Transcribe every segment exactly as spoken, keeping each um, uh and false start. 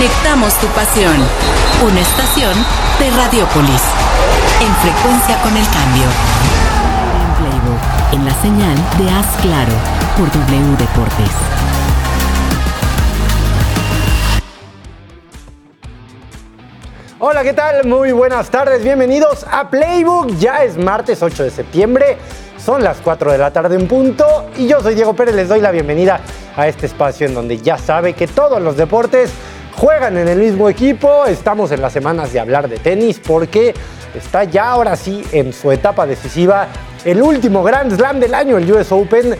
Conectamos tu pasión. Una estación de Radiopolis. En frecuencia con el cambio. En Playbook, en la señal de Haz Claro, por W Deportes. Hola, ¿qué tal? Muy buenas tardes, bienvenidos a Playbook. Ya es martes ocho de septiembre, son las cuatro de la tarde en punto y yo soy Diego Pérez, les doy la bienvenida a este espacio en donde ya sabe que todos los deportes juegan en el mismo equipo. Estamos en las semanas de hablar de tenis porque está ya ahora sí en su etapa decisiva el último Grand Slam del año, el U S Open,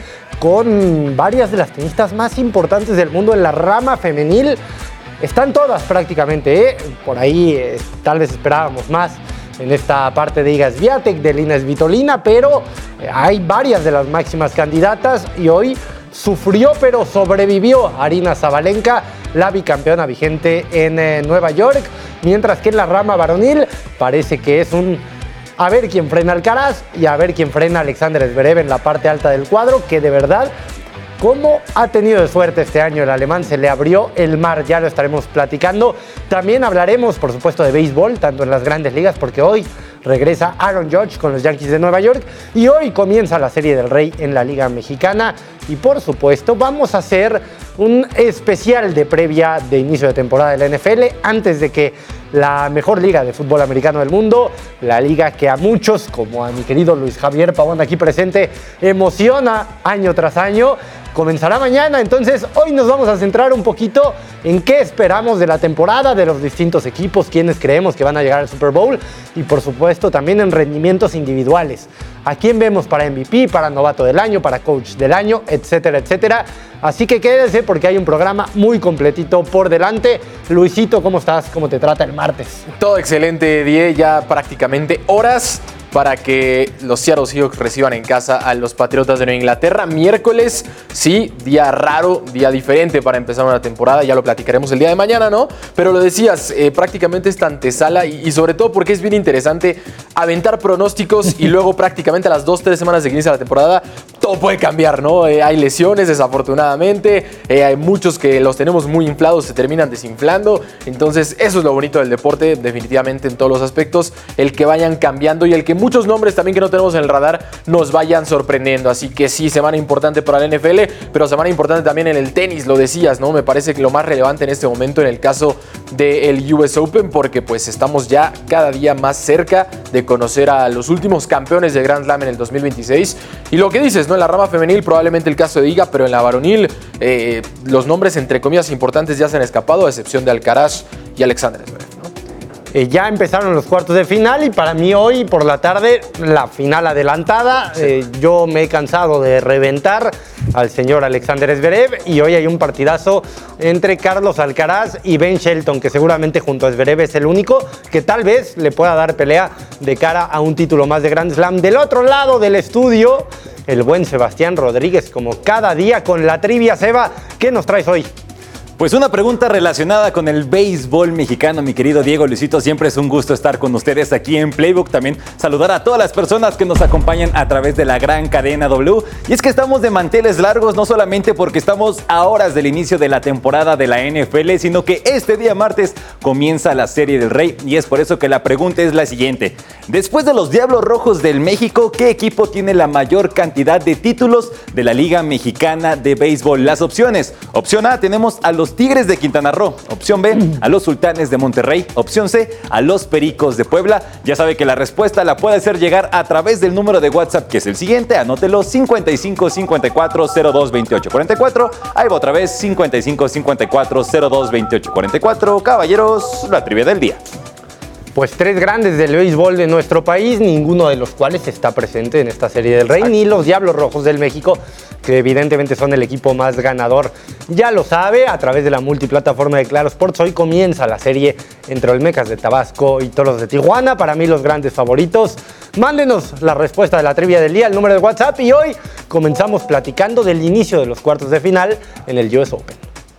con varias de las tenistas más importantes del mundo en la rama femenil. Están todas prácticamente, ¿eh? Por ahí eh, tal vez esperábamos más en esta parte de Iga Swiatek, de Elina Svitolina, pero eh, hay varias de las máximas candidatas y hoy sufrió pero sobrevivió Aryna Sabalenka, la bicampeona vigente en eh, Nueva York, mientras que en la rama varonil parece que es un a ver quién frena Alcaraz y a ver quién frena Alexander Zverev en la parte alta del cuadro, que de verdad, cómo ha tenido de suerte este año el alemán, se le abrió el mar, ya lo estaremos platicando. También hablaremos, por supuesto, de béisbol, tanto en las grandes ligas, porque hoy regresa Aaron Judge con los Yankees de Nueva York y hoy comienza la Serie del Rey en la Liga Mexicana. Y por supuesto vamos a hacer un especial de previa de inicio de temporada de la N F L antes de que la mejor liga de fútbol americano del mundo, la liga que a muchos, como a mi querido Luis Javier Pavón aquí presente, emociona año tras año, comenzará mañana. Entonces hoy nos vamos a centrar un poquito en qué esperamos de la temporada, de los distintos equipos, quiénes creemos que van a llegar al Super Bowl y por supuesto también en rendimientos individuales. A quién vemos para M V P, para novato del año, para coach del año, etcétera, etcétera. Así que quédese porque hay un programa muy completito por delante. Luisito, ¿cómo estás? ¿Cómo te trata el martes? Todo excelente, Die. Ya prácticamente horas para que los Seattle Seahawks reciban en casa a los Patriotas de Nueva Inglaterra. Miércoles, sí, día raro, día diferente para empezar una temporada. Ya lo platicaremos el día de mañana, ¿no? Pero lo decías, eh, prácticamente esta antesala y, y sobre todo porque es bien interesante aventar pronósticos y luego prácticamente a las dos, tres semanas de que inicia la temporada todo puede cambiar, ¿no? Eh, hay lesiones, desafortunadamente. Eh, hay muchos que los tenemos muy inflados, se terminan desinflando. Entonces, eso es lo bonito del deporte, definitivamente en todos los aspectos. El que vayan cambiando y el que muchos nombres también que no tenemos en el radar nos vayan sorprendiendo. Así que sí, semana importante para la N F L, pero semana importante también en el tenis, lo decías, ¿no? Me parece que lo más relevante en este momento en el caso del U S Open, porque pues estamos ya cada día más cerca de conocer a los últimos campeones de Grand Slam en el dos mil veintiséis. Y lo que dices, ¿no? En la rama femenil probablemente el caso de Iga, pero en la varonil eh, los nombres entre comillas importantes ya se han escapado, a excepción de Alcaraz y Alexander Zverev, ¿no? Eh, ya empezaron los cuartos de final y para mí hoy por la tarde la final adelantada. Sí. Eh, yo me he cansado de reventar al señor Alexander Zverev y hoy hay un partidazo entre Carlos Alcaraz y Ben Shelton, que seguramente junto a Zverev es el único que tal vez le pueda dar pelea de cara a un título más de Grand Slam. Del otro lado del estudio, el buen Sebastián Rodríguez, como cada día con la trivia. Seba, ¿qué nos traes hoy? Pues una pregunta relacionada con el béisbol mexicano, mi querido Diego, Luisito. Siempre es un gusto estar con ustedes aquí en Playbook. También saludar a todas las personas que nos acompañan a través de la gran cadena W. Y es que estamos de manteles largos, no solamente porque estamos a horas del inicio de la temporada de la N F L, sino que este día martes comienza la Serie del Rey. Y es por eso que la pregunta es la siguiente. Después de los Diablos Rojos del México, ¿qué equipo tiene la mayor cantidad de títulos de la Liga Mexicana de Béisbol? Las opciones. Opción A, tenemos a los Tigres de Quintana Roo. Opción B, a los Sultanes de Monterrey. Opción C, a los Pericos de Puebla. Ya sabe que la respuesta la puede hacer llegar a través del número de WhatsApp, que es el siguiente. Anótelo: cincuenta y cinco cincuenta y cuatro cero dos veintiocho cuarenta y cuatro. Ahí va otra vez: cincuenta y cinco cincuenta y cuatro cero dos veintiocho cuarenta y cuatro. Caballeros, la trivia del día. Pues tres grandes del béisbol de nuestro país, ninguno de los cuales está presente en esta Serie del Rey, Exacto. Ni los Diablos Rojos del México, que evidentemente son el equipo más ganador. Ya lo sabe, a través de la multiplataforma de Claro Sports, hoy comienza la serie entre Olmecas de Tabasco y Toros de Tijuana. Para mí, los grandes favoritos. Mándenos la respuesta de la trivia del día, el número de WhatsApp, y hoy comenzamos platicando del inicio de los cuartos de final en el U S Open.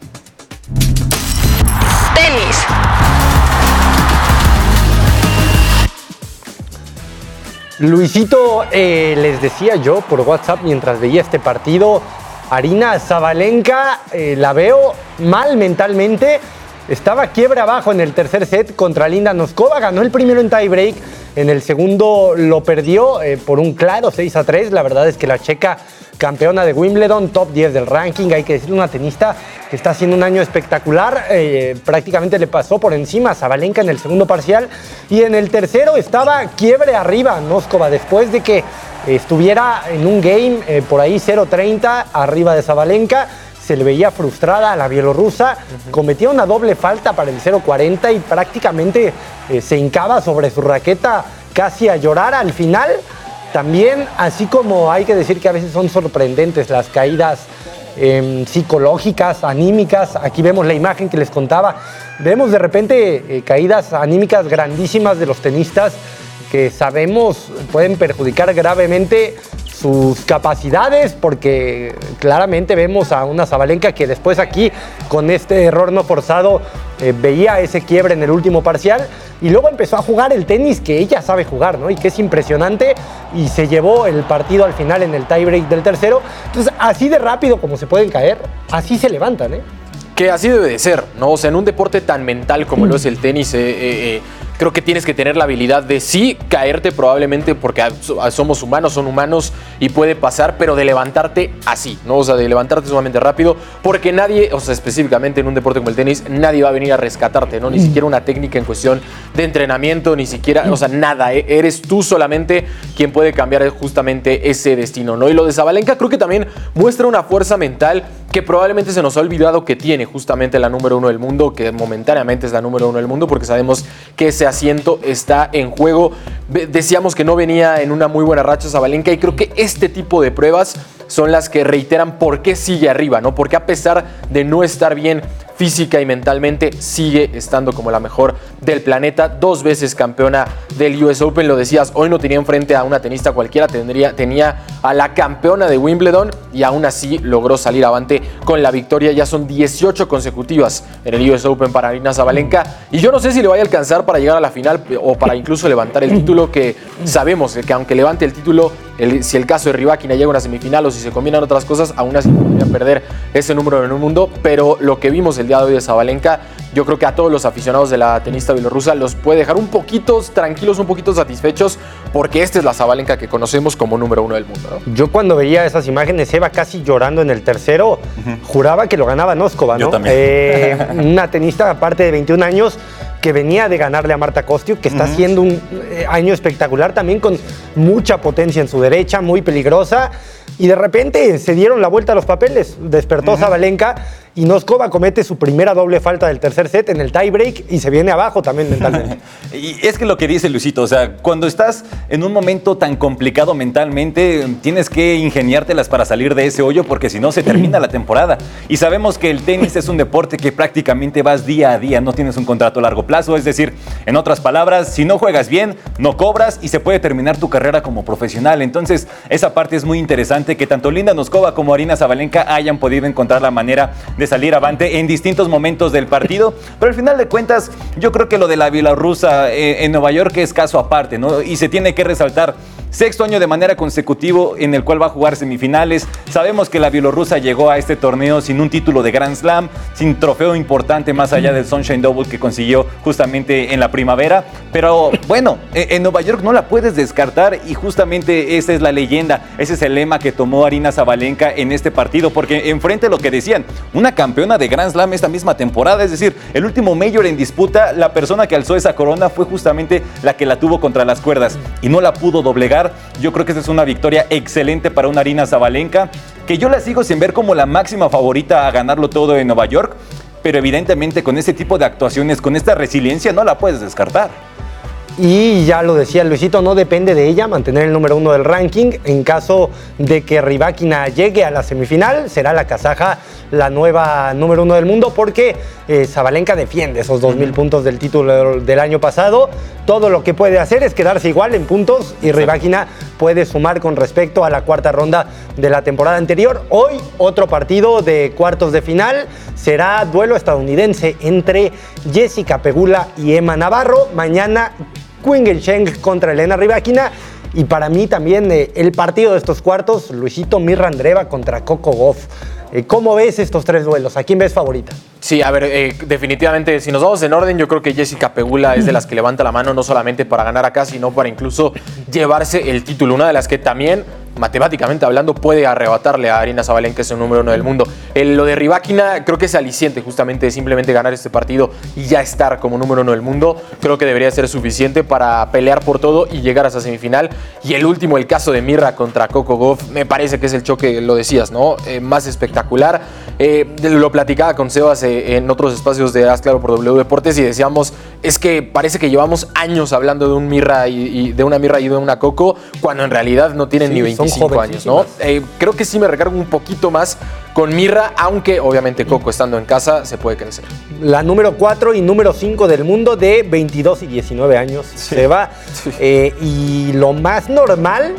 Tenis. Luisito, eh, les decía yo por WhatsApp mientras veía este partido, Aryna Sabalenka, eh, la veo mal mentalmente estaba quiebre abajo en el tercer set contra Linda Noskova. Ganó el primero en tiebreak. En el segundo lo perdió eh, por un claro seis a tres. La verdad es que la checa, campeona de Wimbledon, top diez del ranking, hay que decir, una tenista que está haciendo un año espectacular. Eh, prácticamente le pasó por encima a Sabalenka en el segundo parcial. Y en el tercero estaba quiebre arriba Noskova, después de que estuviera en un game eh, por ahí cero treinta arriba de Sabalenka. Se le veía frustrada a la bielorrusa, uh-huh. Cometía una doble falta para el cero cuarenta y prácticamente eh, se hincaba sobre su raqueta casi a llorar al final. También, así como hay que decir que a veces son sorprendentes las caídas eh, psicológicas, anímicas. Aquí vemos la imagen que les contaba. Vemos de repente eh, caídas anímicas grandísimas de los tenistas que sabemos pueden perjudicar gravemente sus capacidades, porque claramente vemos a una Sabalenka que después aquí, con este error no forzado, eh, veía ese quiebre en el último parcial y luego empezó a jugar el tenis que ella sabe jugar, ¿no? Y que es impresionante, y se llevó el partido al final en el tiebreak del tercero. Entonces, así de rápido como se pueden caer, así se levantan, ¿eh? Que así debe de ser, ¿no? O sea, en un deporte tan mental como lo es el tenis, eh, eh, eh, creo que tienes que tener la habilidad de sí caerte probablemente porque somos humanos, son humanos y puede pasar, pero de levantarte así, ¿no? O sea, de levantarte sumamente rápido, porque nadie, o sea, específicamente en un deporte como el tenis, nadie va a venir a rescatarte, ¿no? Ni siquiera una técnica en cuestión de entrenamiento, ni siquiera, o sea, nada, ¿eh? Eres tú solamente quien puede cambiar justamente ese destino, ¿no? Y lo de Sabalenka creo que también muestra una fuerza mental que probablemente se nos ha olvidado que tiene justamente la número uno del mundo, que momentáneamente es la número uno del mundo, porque sabemos que ese asiento está en juego. Decíamos que no venía en una muy buena racha Sabalenka, y creo que este tipo de pruebas son las que reiteran por qué sigue arriba, ¿no? Porque a pesar de no estar bien física y mentalmente, sigue estando como la mejor del planeta, dos veces campeona del U S Open. Lo decías, hoy no tenía enfrente a una tenista cualquiera, tendría, tenía a la campeona de Wimbledon, y aún así logró salir avante con la victoria. Ya son dieciocho consecutivas en el U S Open para Aryna Sabalenka, y yo no sé si le vaya a alcanzar para llegar a la final o para incluso levantar el título, que sabemos que aunque levante el título, el, si el caso de Rybakina llega a una semifinal o si se combinan otras cosas, aún así podría perder ese número en un mundo. Pero lo que vimos el día de hoy de Sabalenka, yo creo que a todos los aficionados de la tenista bielorrusa los puede dejar un poquito tranquilos, un poquito satisfechos, porque esta es la Sabalenka que conocemos como número uno del mundo, ¿no? Yo cuando veía esas imágenes, Eva casi llorando en el tercero, uh-huh. juraba que lo ganaba Noskova, ¿no? Yo también. Eh, una tenista, aparte de veintiún años, que venía de ganarle a Marta Kostyuk, que está uh-huh. haciendo un eh, año espectacular, también con mucha potencia en su derecha, muy peligrosa, y de repente se dieron la vuelta a los papeles. Despertó uh-huh. Sabalenka, y Noskova comete su primera doble falta del tercer set en el tiebreak y se viene abajo también mentalmente. Y es que lo que dice Luisito, o sea, cuando estás en un momento tan complicado mentalmente, tienes que ingeniártelas para salir de ese hoyo, porque si no se termina la temporada. Y sabemos que el tenis es un deporte que prácticamente vas día a día, no tienes un contrato a largo plazo, es decir, en otras palabras, si no juegas bien, no cobras y se puede terminar tu carrera como profesional. Entonces, esa parte es muy interesante, que tanto Linda Noskova como Aryna Sabalenka hayan podido encontrar la manera de salir avante en distintos momentos del partido, pero al final de cuentas yo creo que lo de la bielorrusa eh, en Nueva York es caso aparte, ¿no? Y se tiene que resaltar sexto año de manera consecutivo en el cual va a jugar semifinales. Sabemos que la bielorrusa llegó a este torneo sin un título de Grand Slam, sin trofeo importante más allá del Sunshine Double que consiguió justamente en la primavera, pero bueno, en Nueva York no la puedes descartar, y justamente esa es la leyenda, ese es el lema que tomó Aryna Sabalenka en este partido, porque enfrente lo que decían, una campeona de Grand Slam esta misma temporada, es decir, el último Major en disputa, la persona que alzó esa corona fue justamente la que la tuvo contra las cuerdas y no la pudo doblegar. Yo creo que esa es una victoria excelente para una Aryna Sabalenka, que yo la sigo sin ver como la máxima favorita a ganarlo todo en Nueva York, pero evidentemente con este tipo de actuaciones, con esta resiliencia, no la puedes descartar. Y ya lo decía Luisito, no depende de ella mantener el número uno del ranking. En caso de que Rybakina llegue a la semifinal, será la kazaja la nueva número uno del mundo, porque eh, Sabalenka defiende esos dos mil puntos del título del año pasado. Todo lo que puede hacer es quedarse igual en puntos, y Rybakina puede sumar con respecto a la cuarta ronda de la temporada anterior. Hoy, otro partido de cuartos de final. Será duelo estadounidense entre Jessica Pegula y Emma Navarro. Mañana, Qin Gensheng contra Elena Rybakina. Y para mí también eh, el partido de estos cuartos, Luisito, Mirra Andreeva contra Coco Gauff. Eh, ¿Cómo ves estos tres duelos? ¿A quién ves favorita? Sí, a ver, eh, definitivamente, si nos vamos en orden, yo creo que Jessica Pegula es de las que levanta la mano, no solamente para ganar acá, sino para incluso llevarse el título. Una de las que también, matemáticamente hablando, puede arrebatarle a Aryna Sabalenka, que es el número uno del mundo. El, lo de Rybakina creo que es aliciente justamente de simplemente ganar este partido y ya estar como número uno del mundo. Creo que debería ser suficiente para pelear por todo y llegar a esa semifinal. Y el último, el caso de Mirra contra Coco Gauff, me parece que es el choque, lo decías, ¿no? Eh, más espectacular. Eh, lo platicaba con Sebas eh, en otros espacios de Haz Claro por W Deportes y decíamos, es que parece que llevamos años hablando de un Mirra y, y de una Mirra y de una Coco, cuando en realidad no tienen sí, ni veinticinco años, ¿no? Eh, creo que sí me recargo un poquito más con Mirra, aunque obviamente Coco estando en casa se puede crecer. La número cuatro y número cinco del mundo de veintidós y diecinueve años sí. se va. Sí. Eh, y lo más normal,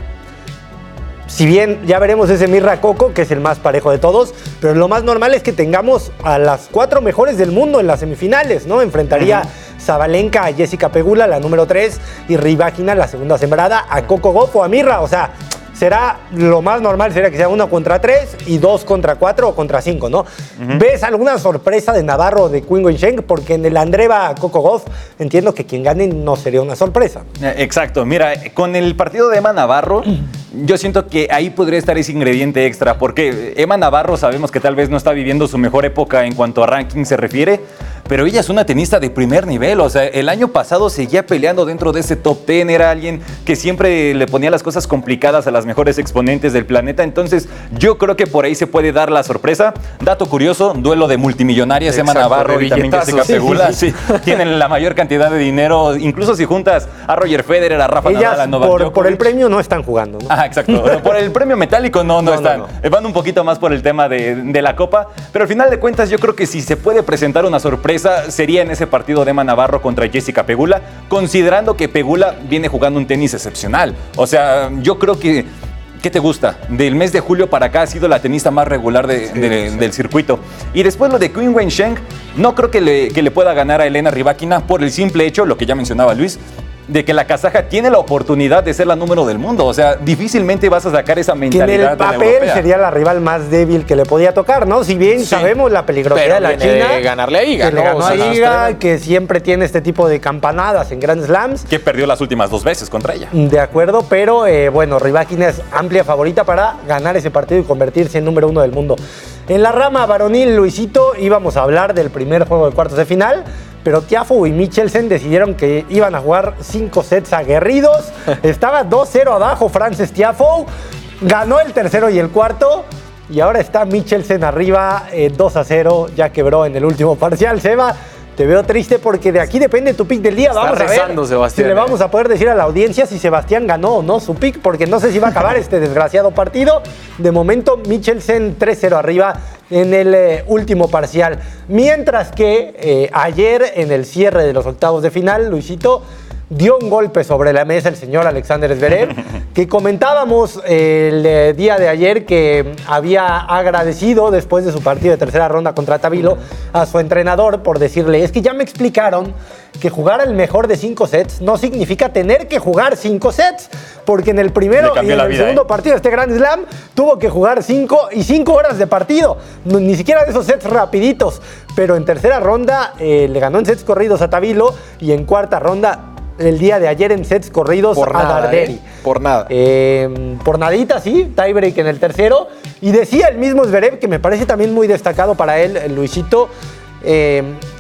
si bien ya veremos ese Mirra Coco, que es el más parejo de todos, pero lo más normal es que tengamos a las cuatro mejores del mundo en las semifinales, ¿no? Enfrentaría uh-huh. Sabalenka a Jessica Pegula, la número tres, y Rybakina, la segunda sembrada, a Coco Gauff o a Mirra. O sea, será lo más normal, sería que sea uno contra tres y dos contra cuatro o contra cinco, ¿no? Uh-huh. ¿Ves alguna sorpresa de Navarro o de Qin Wencheng? Porque en el Andreva Coco Gauff entiendo que quien gane no sería una sorpresa. Exacto. Mira, con el partido de Emma Navarro, yo siento que ahí podría estar ese ingrediente extra, porque Emma Navarro sabemos que tal vez no está viviendo su mejor época en cuanto a ranking se refiere, pero ella es una tenista de primer nivel. O sea, el año pasado seguía peleando dentro de ese top diez, era alguien que siempre le ponía las cosas complicadas a las mejores exponentes del planeta. Entonces yo creo que por ahí se puede dar la sorpresa. Dato curioso, duelo de multimillonarias. Exacto, Emma Navarro y también Jessica sí, Pegula sí, sí. Sí, tienen la mayor cantidad de dinero, incluso si juntas a Roger Federer, a Rafa Ellas Nadal, a Novak por, Djokovic. por el premio no están jugando, ¿no? Ah, exacto. Por el premio metálico no, no, no están. No, no. Van un poquito más por el tema de, de la Copa, pero al final de cuentas yo creo que si se puede presentar una sorpresa sería en ese partido de Emma Navarro contra Jessica Pegula, considerando que Pegula viene jugando un tenis excepcional. O sea, yo creo que ¿qué te gusta? Del mes de julio para acá ha sido la tenista más regular de, sí, de, sí. del circuito. Y después lo de Qin Wencheng, no creo que le, que le pueda ganar a Elena Rybakina por el simple hecho, lo que ya mencionaba Luis, de que la kazaja tiene la oportunidad de ser la número del mundo. O sea, difícilmente vas a sacar esa mentalidad que en el papel de la sería la rival más débil que le podía tocar, ¿no? Si bien sí. sabemos la peligrosidad Pero de la China. De ganarle a Iga, que ¿no? le ganó o sea, a Iga, que siempre tiene este tipo de campanadas en Grand Slams. Que perdió las últimas dos veces contra ella. De acuerdo, pero eh, bueno, Rybakina es amplia favorita para ganar ese partido y convertirse en número uno del mundo. En la rama varonil, Luisito, íbamos a hablar del primer juego de cuartos de final, pero Tiafoe y Michelsen decidieron que iban a jugar cinco sets aguerridos. Estaba dos cero abajo Frances Tiafoe, ganó el tercero y el cuarto, y ahora está Michelsen arriba eh, dos a cero, ya quebró en el último parcial. Seba, te veo triste porque de aquí depende tu pick del día. Está vamos rezando, a ver Sebastián, si le vamos a poder decir a la audiencia si Sebastián ganó o no su pick, porque no sé si va a acabar este desgraciado partido. De momento, Michelsen tres cero arriba en el eh, último parcial. Mientras que eh, ayer, en el cierre de los octavos de final, Luisito dio un golpe sobre la mesa el señor Alexander Zverev, que comentábamos el eh, día de ayer que había agradecido después de su partido de tercera ronda contra Tabilo a su entrenador por decirle, es que ya me explicaron que jugar el mejor de cinco sets no significa tener que jugar cinco sets, porque en el primero y en el vida, segundo ¿eh? partido de este Grand Slam tuvo que jugar cinco y cinco horas de partido, no, ni siquiera de esos sets rapiditos, pero en tercera ronda eh, le ganó en sets corridos a Tabilo y en cuarta ronda el día de ayer en sets corridos por a nada, Darderi. Eh, por nada. Eh, por nadita, sí, tiebreak en el tercero. Y decía el mismo Zverev, que me parece también muy destacado para él, Luisito, eh,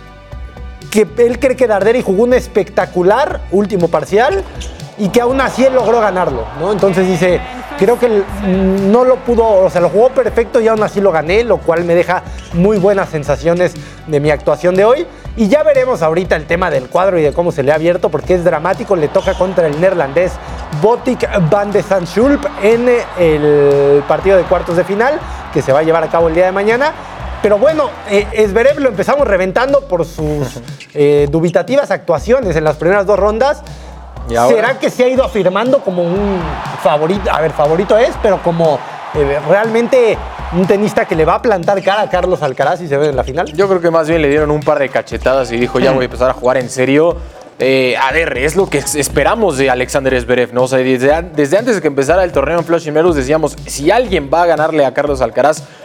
que él cree que Darderi jugó un espectacular último parcial y que aún así él logró ganarlo, ¿no? Entonces dice, creo que no lo pudo, o sea, lo jugó perfecto y aún así lo gané, lo cual me deja muy buenas sensaciones de mi actuación de hoy. Y ya veremos ahorita el tema del cuadro y de cómo se le ha abierto, porque es dramático. Le toca contra el neerlandés Botic van de Zandschulp en el partido de cuartos de final, que se va a llevar a cabo el día de mañana. Pero bueno, eh, Zverev lo empezamos reventando por sus eh, dubitativas actuaciones en las primeras dos rondas. ¿Será que se ha ido afirmando como un favorito? A ver, favorito es, pero como eh, realmente un tenista que le va a plantar cara a Carlos Alcaraz si se ve en la final. Yo creo que más bien le dieron un par de cachetadas y dijo, ya voy a empezar a jugar en serio. Eh, a ver, es lo que esperamos de Alexander Zverev, ¿no? O sea, desde, desde antes de que empezara el torneo en Flushing Meadows decíamos, si alguien va a ganarle a Carlos Alcaraz,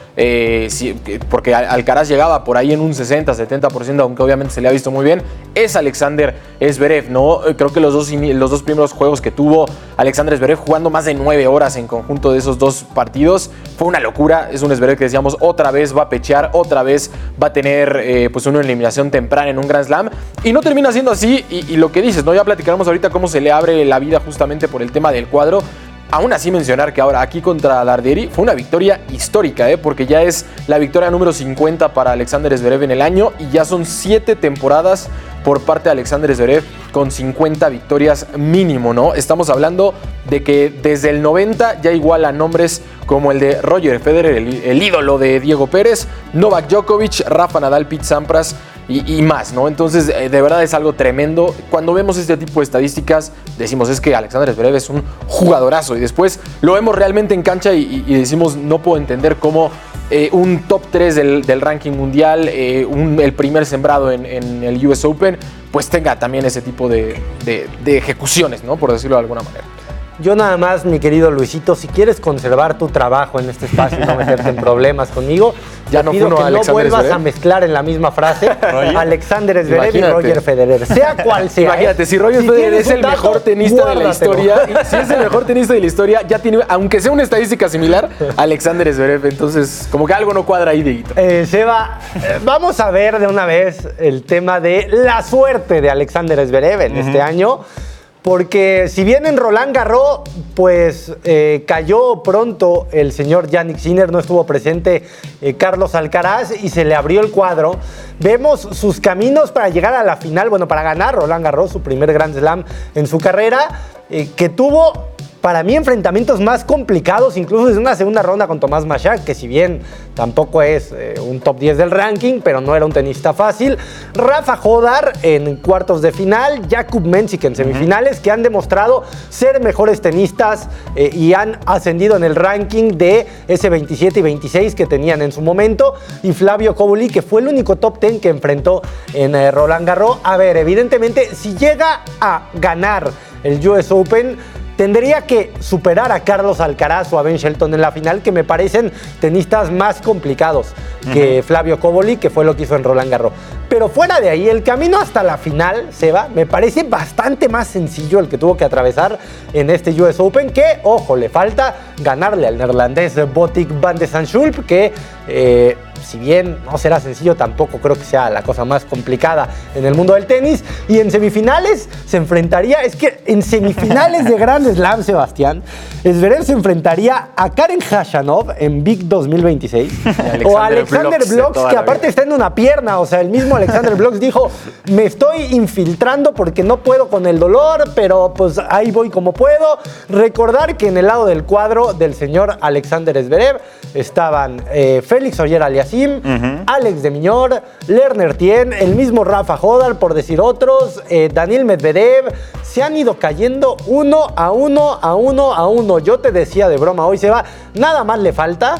eh, sí, porque Alcaraz llegaba por ahí en un sesenta, setenta por ciento, aunque obviamente se le ha visto muy bien, es Alexander Zverev, ¿no? Creo que los dos, los dos primeros juegos que tuvo Alexander Zverev, jugando más de nueve horas en conjunto de esos dos partidos, fue una locura. Es un Zverev que decíamos otra vez va a pechear, otra vez va a tener eh, pues una eliminación temprana en un Grand Slam, y no termina siendo así, y, y lo que dices, ¿no? Ya platicaremos ahorita cómo se le abre la vida justamente por el tema del cuadro. Aún así mencionar que ahora aquí contra Dardieri fue una victoria histórica, ¿eh? Porque ya es la victoria número cincuenta para Alexander Zverev en el año, y ya son siete temporadas por parte de Alexander Zverev con cincuenta victorias mínimo, ¿no? Estamos hablando de que desde el noventa ya iguala nombres como el de Roger Federer, el, el ídolo de Diego Pérez, Novak Djokovic, Rafa Nadal, Pete Sampras y, y más, ¿no? Entonces, eh, de verdad es algo tremendo. Cuando vemos este tipo de estadísticas, decimos, es que Alexander Zverev es un jugadorazo, y después lo vemos realmente en cancha y, y decimos, no puedo entender cómo eh, un top tres del, del ranking mundial, eh, un, el primer sembrado en, en el U S Open, pues tenga también ese tipo de, de, de ejecuciones, ¿no? Por decirlo de alguna manera. Yo nada más, mi querido Luisito, si quieres conservar tu trabajo en este espacio y no meterte en problemas conmigo, ya te no pido fue uno que no Alexander vuelvas Zverev. a mezclar en la misma frase Alexander Zverev Imagínate. y Roger Federer, sea cual sea. Imagínate, ¿eh? si Roger Si Federer tienes es un el dato, mejor tenista de la guárdatelo. historia, si es el mejor tenista de la historia, ya tiene, aunque sea una estadística similar, Alexander Zverev. Entonces, como que algo no cuadra ahí, Dieguito. Eh, Seba, eh, vamos a ver de una vez el tema de la suerte de Alexander Zverev en uh-huh. este año. Porque si bien en Roland Garros, pues eh, cayó pronto el señor Jannik Sinner, no estuvo presente eh, Carlos Alcaraz y se le abrió el cuadro. Vemos sus caminos para llegar a la final, bueno, para ganar Roland Garros, su primer Grand Slam en su carrera, eh, que tuvo para mí enfrentamientos más complicados, incluso desde una segunda ronda con Tomás Machak, que si bien tampoco es eh, un top diez del ranking, pero no era un tenista fácil. Rafa Hodar en cuartos de final, Jakub Mensik en semifinales, uh-huh. que han demostrado ser mejores tenistas eh, y han ascendido en el ranking de ese veintisiete y veintiséis que tenían en su momento. Y Flavio Cobolli, que fue el único top diez que enfrentó en eh, Roland Garros. A ver, evidentemente, si llega a ganar el U S Open, tendría que superar a Carlos Alcaraz o a Ben Shelton en la final, que me parecen tenistas más complicados uh-huh. que Flavio Cobolli, que fue lo que hizo en Roland Garros. Pero fuera de ahí, el camino hasta la final, Seba, me parece bastante más sencillo el que tuvo que atravesar en este U S Open, que, ojo, le falta ganarle al neerlandés Botic van de Zandschulp, que eh, si bien no será sencillo, tampoco creo que sea la cosa más complicada en el mundo del tenis. Y en semifinales se enfrentaría, es que en semifinales de Grand Slam, Sebastián, Zverev se enfrentaría a Karen Khachanov en Big dos mil veintiséis o a Alexander Blocks, que aparte está en una pierna. O sea, el mismo Alexander Blocks dijo, me estoy infiltrando porque no puedo con el dolor, pero pues ahí voy como puedo. Recordar que en el lado del cuadro del señor Alexander Zverev estaban eh, Félix Auger-Aliassime, Uh-huh. Alex de Minaur, Lerner Tien, el mismo Rafa Hodar, por decir otros, eh, Daniil Medvedev. Se han ido cayendo uno a uno, a uno a uno. Yo te decía de broma hoy, Seba, nada más le falta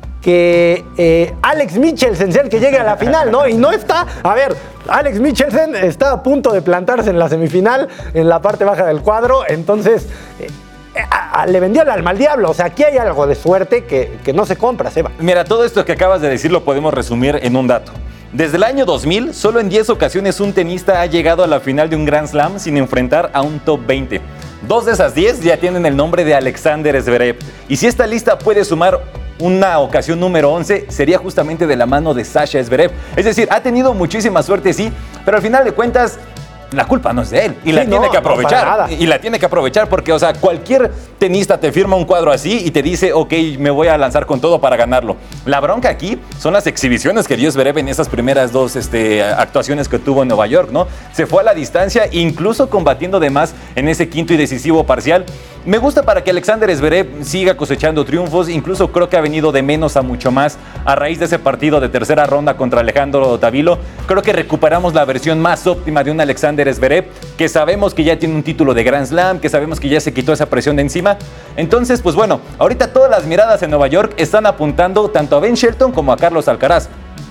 que eh, Alex Michelsen sea el que llegue a la final, ¿no? Y no está, a ver, Alex Michelsen está a punto de plantarse en la semifinal, en la parte baja del cuadro, entonces... Eh, A, a, le vendió el alma al diablo. O sea, aquí hay algo de suerte que, que no se compra, Seba. Mira, todo esto que acabas de decir lo podemos resumir en un dato. Desde el año dos mil, solo en diez ocasiones un tenista ha llegado a la final de un Grand Slam sin enfrentar a un top veinte. Dos de esas diez ya tienen el nombre de Alexander Zverev. Y si esta lista puede sumar una ocasión número once, sería justamente de la mano de Sasha Zverev. Es decir, ha tenido muchísima suerte, sí, pero al final de cuentas... la culpa no es de él y sí, la tiene no, que aprovechar. No, y la tiene que aprovechar porque, o sea, cualquier tenista te firma un cuadro así y te dice, ok, me voy a lanzar con todo para ganarlo. La bronca aquí son las exhibiciones que dio Zverev en esas primeras dos este, actuaciones que tuvo en Nueva York, ¿no? Se fue a la distancia, incluso combatiendo de más en ese quinto y decisivo parcial. Me gusta para que Alexander Zverev siga cosechando triunfos, incluso creo que ha venido de menos a mucho más a raíz de ese partido de tercera ronda contra Alejandro Davilo. Creo que recuperamos la versión más óptima de un Alexander Zverev, que sabemos que ya tiene un título de Grand Slam, que sabemos que ya se quitó esa presión de encima. Entonces, pues bueno, ahorita todas las miradas en Nueva York están apuntando tanto a Ben Shelton como a Carlos Alcaraz.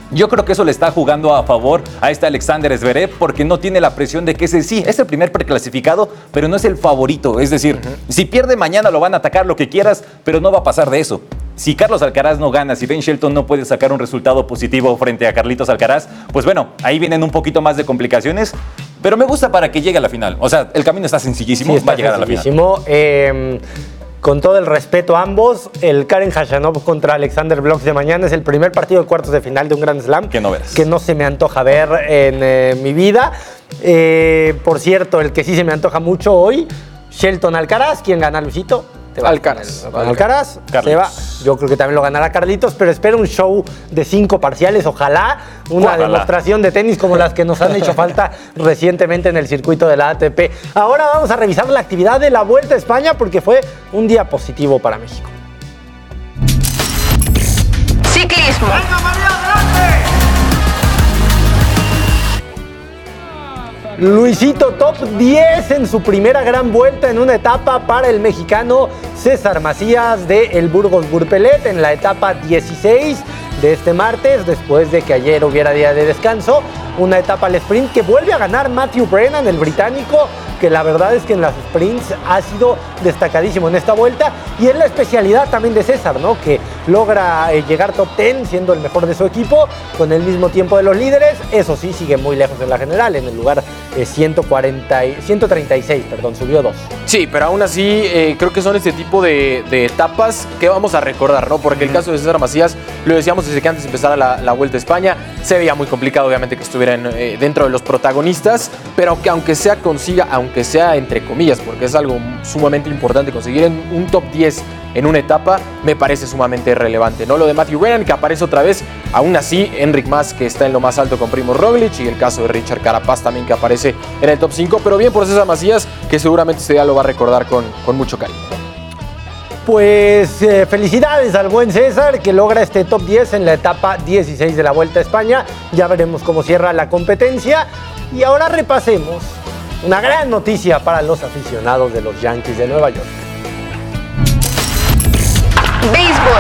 Yo creo que eso le está jugando a favor a este Alexander Zverev porque no tiene la presión de que ese sí, es el primer preclasificado, pero no es el favorito. Es decir, uh-huh. si pierde mañana lo van a atacar lo que quieras, pero no va a pasar de eso. Si Carlos Alcaraz no gana, si Ben Shelton no puede sacar un resultado positivo frente a Carlitos Alcaraz, pues bueno, ahí vienen un poquito más de complicaciones. Pero me gusta para que llegue a la final. O sea, el camino está sencillísimo, sí, está va a llegar a la final. Eh, con todo el respeto a ambos, el Karen Khachanov contra Alexander Blok de mañana es el primer partido de cuartos de final de un Grand Slam que no, verás. que no se me antoja ver en eh, mi vida. Eh, por cierto, el que sí se me antoja mucho hoy, Shelton Alcaraz. ¿Quién gana, Luisito? Alcaraz. Con Alcaraz se va. Yo creo que también lo ganará Carlitos, pero espero un show de cinco parciales, ojalá una ojalá. demostración de tenis como las que nos han hecho falta recientemente en el circuito de la A T P. Ahora vamos a revisar la actividad de la Vuelta a España porque fue un día positivo para México. Ciclismo. ¡Venga, María, adelante! Luisito, top diez en su primera gran vuelta en una etapa para el mexicano César Macías de el Burgos Burpelet en la etapa dieciséis de este martes, después de que ayer hubiera día de descanso. Una etapa al sprint que vuelve a ganar Matthew Brennan, el británico, que la verdad es que en las sprints ha sido destacadísimo en esta vuelta, y es la especialidad también de César, ¿no? Que logra eh, llegar top diez siendo el mejor de su equipo con el mismo tiempo de los líderes. Eso sí, sigue muy lejos en la general, en el lugar eh, ciento cuarenta, ciento treinta y seis, perdón, subió dos. Sí, pero aún así eh, creo que son este tipo de, de etapas que vamos a recordar, ¿no? Porque el caso de César Macías, lo decíamos desde que antes empezara la, la Vuelta a España, se veía muy complicado obviamente que estuviera en, eh, dentro de los protagonistas, pero que aunque sea consiga, aunque sea entre comillas, porque es algo sumamente importante conseguir en un top diez en una etapa, me parece sumamente relevante, ¿no? Lo de Matthew Brennan, que aparece otra vez, aún así, Enric Mas, que está en lo más alto con Primož Roglic, y el caso de Richard Carapaz también, que aparece en el top cinco, pero bien por César Macías, que seguramente este día lo va a recordar con, con mucho cariño. Pues eh, felicidades al buen César, que logra este top diez en la etapa dieciséis de la Vuelta a España. Ya veremos cómo cierra la competencia. Y ahora repasemos una gran noticia para los aficionados de los Yankees de Nueva York. Béisbol.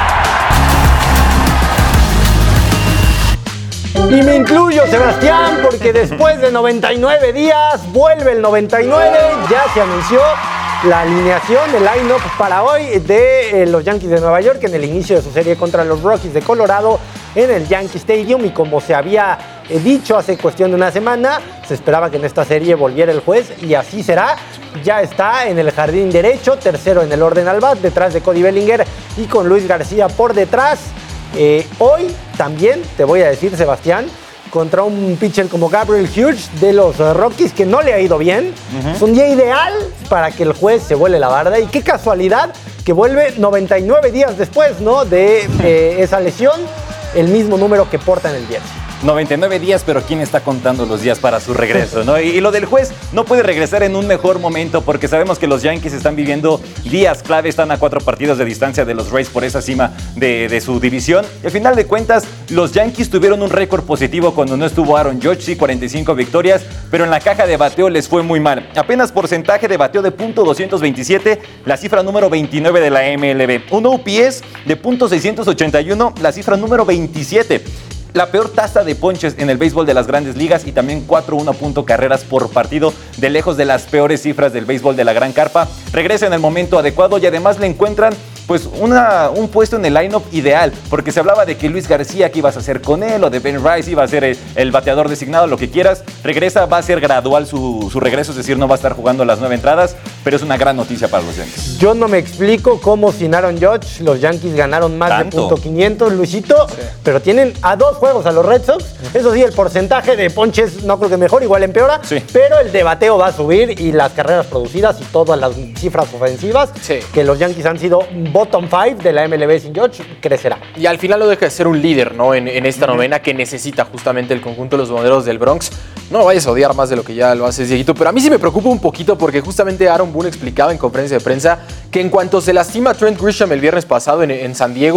Y me incluyo, Sebastián, porque después de noventa y nueve días vuelve el noventa y nueve. Ya se anunció la alineación, el line-up para hoy de eh, los Yankees de Nueva York en el inicio de su serie contra los Rockies de Colorado en el Yankee Stadium. Y como se había eh, dicho hace cuestión de una semana, se esperaba que en esta serie volviera el juez, y así será. Ya está en el jardín derecho, tercero en el orden al bat, detrás de Cody Bellinger y con Luis García por detrás. Eh, hoy también te voy a decir, Sebastián, contra un pitcher como Gabriel Hughes de los Rockies, que no le ha ido bien. Uh-huh. Es un día ideal para que el juez se vuele la barda, y qué casualidad que vuelve noventa y nueve días después, ¿no?, de eh, esa lesión, el mismo número que porta en el jersey. noventa y nueve días, pero ¿quién está contando los días para su regreso, no? Y, y lo del juez no puede regresar en un mejor momento, porque sabemos que los Yankees están viviendo días clave, están a cuatro partidos de distancia de los Rays por esa cima de, de su división. Y al final de cuentas, los Yankees tuvieron un récord positivo cuando no estuvo Aaron Judge, sí, cuarenta y cinco victorias, pero en la caja de bateo les fue muy mal. Apenas porcentaje de bateo de punto doscientos veintisiete, la cifra número veintinueve de la M L B. Un O P S de punto seiscientos ochenta y uno, la cifra número veintisiete. La peor tasa de ponches en el béisbol de las grandes ligas, y también cuatro punto uno carreras por partido, de lejos de las peores cifras del béisbol de la gran carpa. Regresa en el momento adecuado y además le encuentran pues una, un puesto en el line-up ideal, porque se hablaba de que Luis García, ¿qué ibas a hacer con él? O de Ben Rice, iba a ser el, el bateador designado, lo que quieras. Regresa, va a ser gradual su, su regreso, es decir, no va a estar jugando las nueve entradas, pero es una gran noticia para los Yankees. Yo no me explico cómo sin Aaron Judge los Yankees ganaron más ¿Tanto? de punto quinientos, Luisito, sí. Pero tienen a dos juegos a los Red Sox. Eso sí, el porcentaje de ponches no creo que mejor, igual empeora, sí. Pero el de bateo va a subir, y las carreras producidas y todas las cifras ofensivas, sí, que los Yankees han sido bottom five de la M L B sin Judge, crecerá. Y al final lo deja de ser un líder, ¿no? En, en esta uh-huh. novena que necesita justamente el conjunto de los bomberos del Bronx. No lo vayas a odiar más de lo que ya lo haces, Dieguito, pero a mí sí me preocupa un poquito, porque justamente Aaron Boone explicaba en conferencia de prensa que en cuanto se lastima Trent Grisham el viernes pasado en, en San Diego,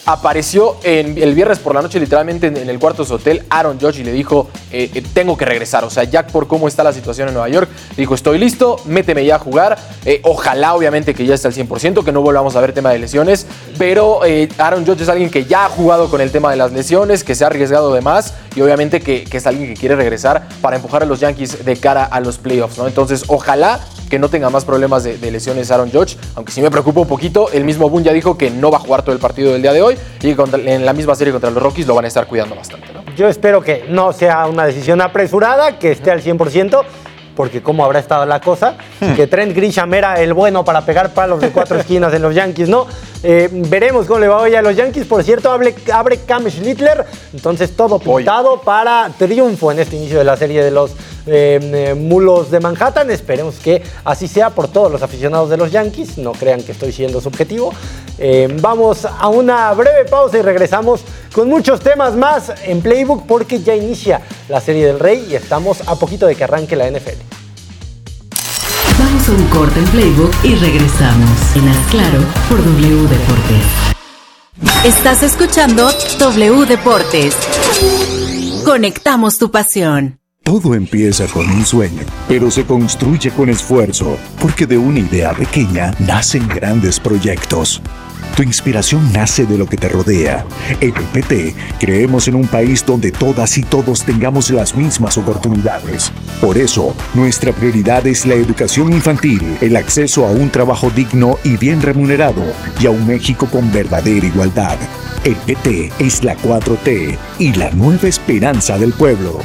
apareció en, el viernes por la noche literalmente en, en el cuarto de su hotel Aaron Judge y le dijo, eh, eh, tengo que regresar. O sea, ya por cómo está la situación en Nueva York, dijo, estoy listo, méteme ya a jugar. Eh, ojalá, obviamente, que ya esté al cien por ciento, que no volvamos a ver tema de lesiones. Pero eh, Aaron Judge es alguien que ya ha jugado con el tema de las lesiones, que se ha arriesgado de más y obviamente que, que es alguien que quiere regresar para empujar a los Yankees de cara a los playoffs, ¿no? Entonces, ojalá que no tenga más problemas de, de lesiones Aaron Judge, aunque sí me preocupa un poquito. El mismo Boone ya dijo que no va a jugar todo el partido del día de hoy y que contra, en la misma serie contra los Rockies lo van a estar cuidando bastante, ¿no? Yo espero que no sea una decisión apresurada, que esté al cien por ciento, porque cómo habrá estado la cosa, hmm. que Trent Grisham era el bueno para pegar palos de cuatro esquinas en los Yankees, ¿no? Eh, veremos cómo le va hoy a los Yankees. Por cierto, abre, abre Cam Schlittler, entonces todo pintado hoy para triunfo en este inicio de la serie de los eh, eh, Mulos de Manhattan. Esperemos que así sea por todos los aficionados de los Yankees, no crean que estoy siendo subjetivo. Eh, vamos a una breve pausa y regresamos con muchos temas más en Playbook, porque ya inicia la Serie del Rey y estamos a poquito de que arranque la N F L. Vamos a un corte en Playbook y regresamos en Haz Claro por W Deportes. Estás escuchando W Deportes. Conectamos tu pasión. Todo empieza con un sueño, pero se construye con esfuerzo, porque de una idea pequeña nacen grandes proyectos. Tu inspiración nace de lo que te rodea. En el P T creemos en un país donde todas y todos tengamos las mismas oportunidades. Por eso, nuestra prioridad es la educación infantil, el acceso a un trabajo digno y bien remunerado, y a un México con verdadera igualdad. El P T es la cuatro T y la nueva esperanza del pueblo.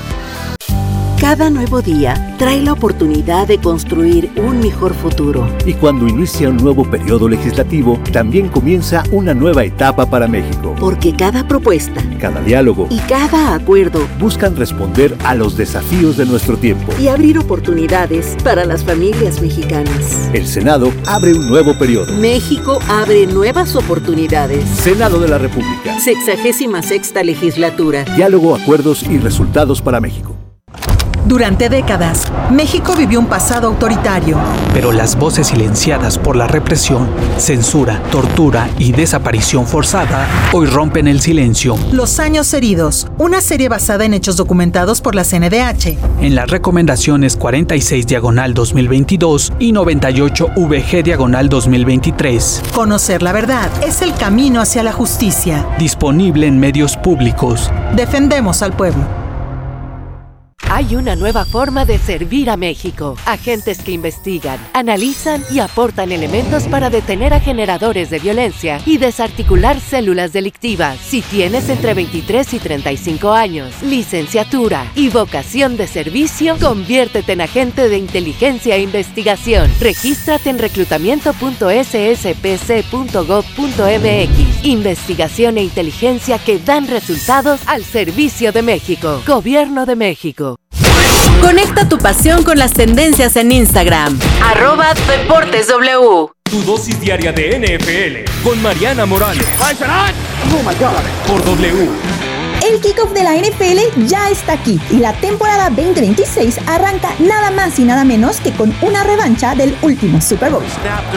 Cada nuevo día trae la oportunidad de construir un mejor futuro. Y cuando inicia un nuevo periodo legislativo, también comienza una nueva etapa para México. Porque cada propuesta, cada diálogo y cada acuerdo buscan responder a los desafíos de nuestro tiempo y abrir oportunidades para las familias mexicanas. El Senado abre un nuevo periodo. México abre nuevas oportunidades. Senado de la República. Sexagésima sexta legislatura. Diálogo, acuerdos y resultados para México. Durante décadas, México vivió un pasado autoritario. Pero las voces silenciadas por la represión, censura, tortura y desaparición forzada hoy rompen el silencio. Los años heridos, una serie basada en hechos documentados por la C N D H. En las recomendaciones cuarenta y seis diagonal dos mil veintidós y noventa y ocho V G diagonal dos mil veintitrés. Conocer la verdad es el camino hacia la justicia. Disponible en medios públicos. Defendemos al pueblo. Hay una nueva forma de servir a México. Agentes que investigan, analizan y aportan elementos para detener a generadores de violencia y desarticular células delictivas. Si tienes entre veintitrés y treinta y cinco años, licenciatura y vocación de servicio, conviértete en agente de inteligencia e investigación. Regístrate en reclutamiento punto s s p c punto gov punto m x. Investigación e inteligencia que dan resultados al servicio de México. Gobierno de México. Conecta tu pasión con las tendencias en Instagram. Arroba Deportes W. Tu dosis diaria de N F L con Mariana Morales. Oh my God. Por W. El kickoff de la N F L ya está aquí y la temporada veinte veintiséis arranca nada más y nada menos que con una revancha del último Super Bowl.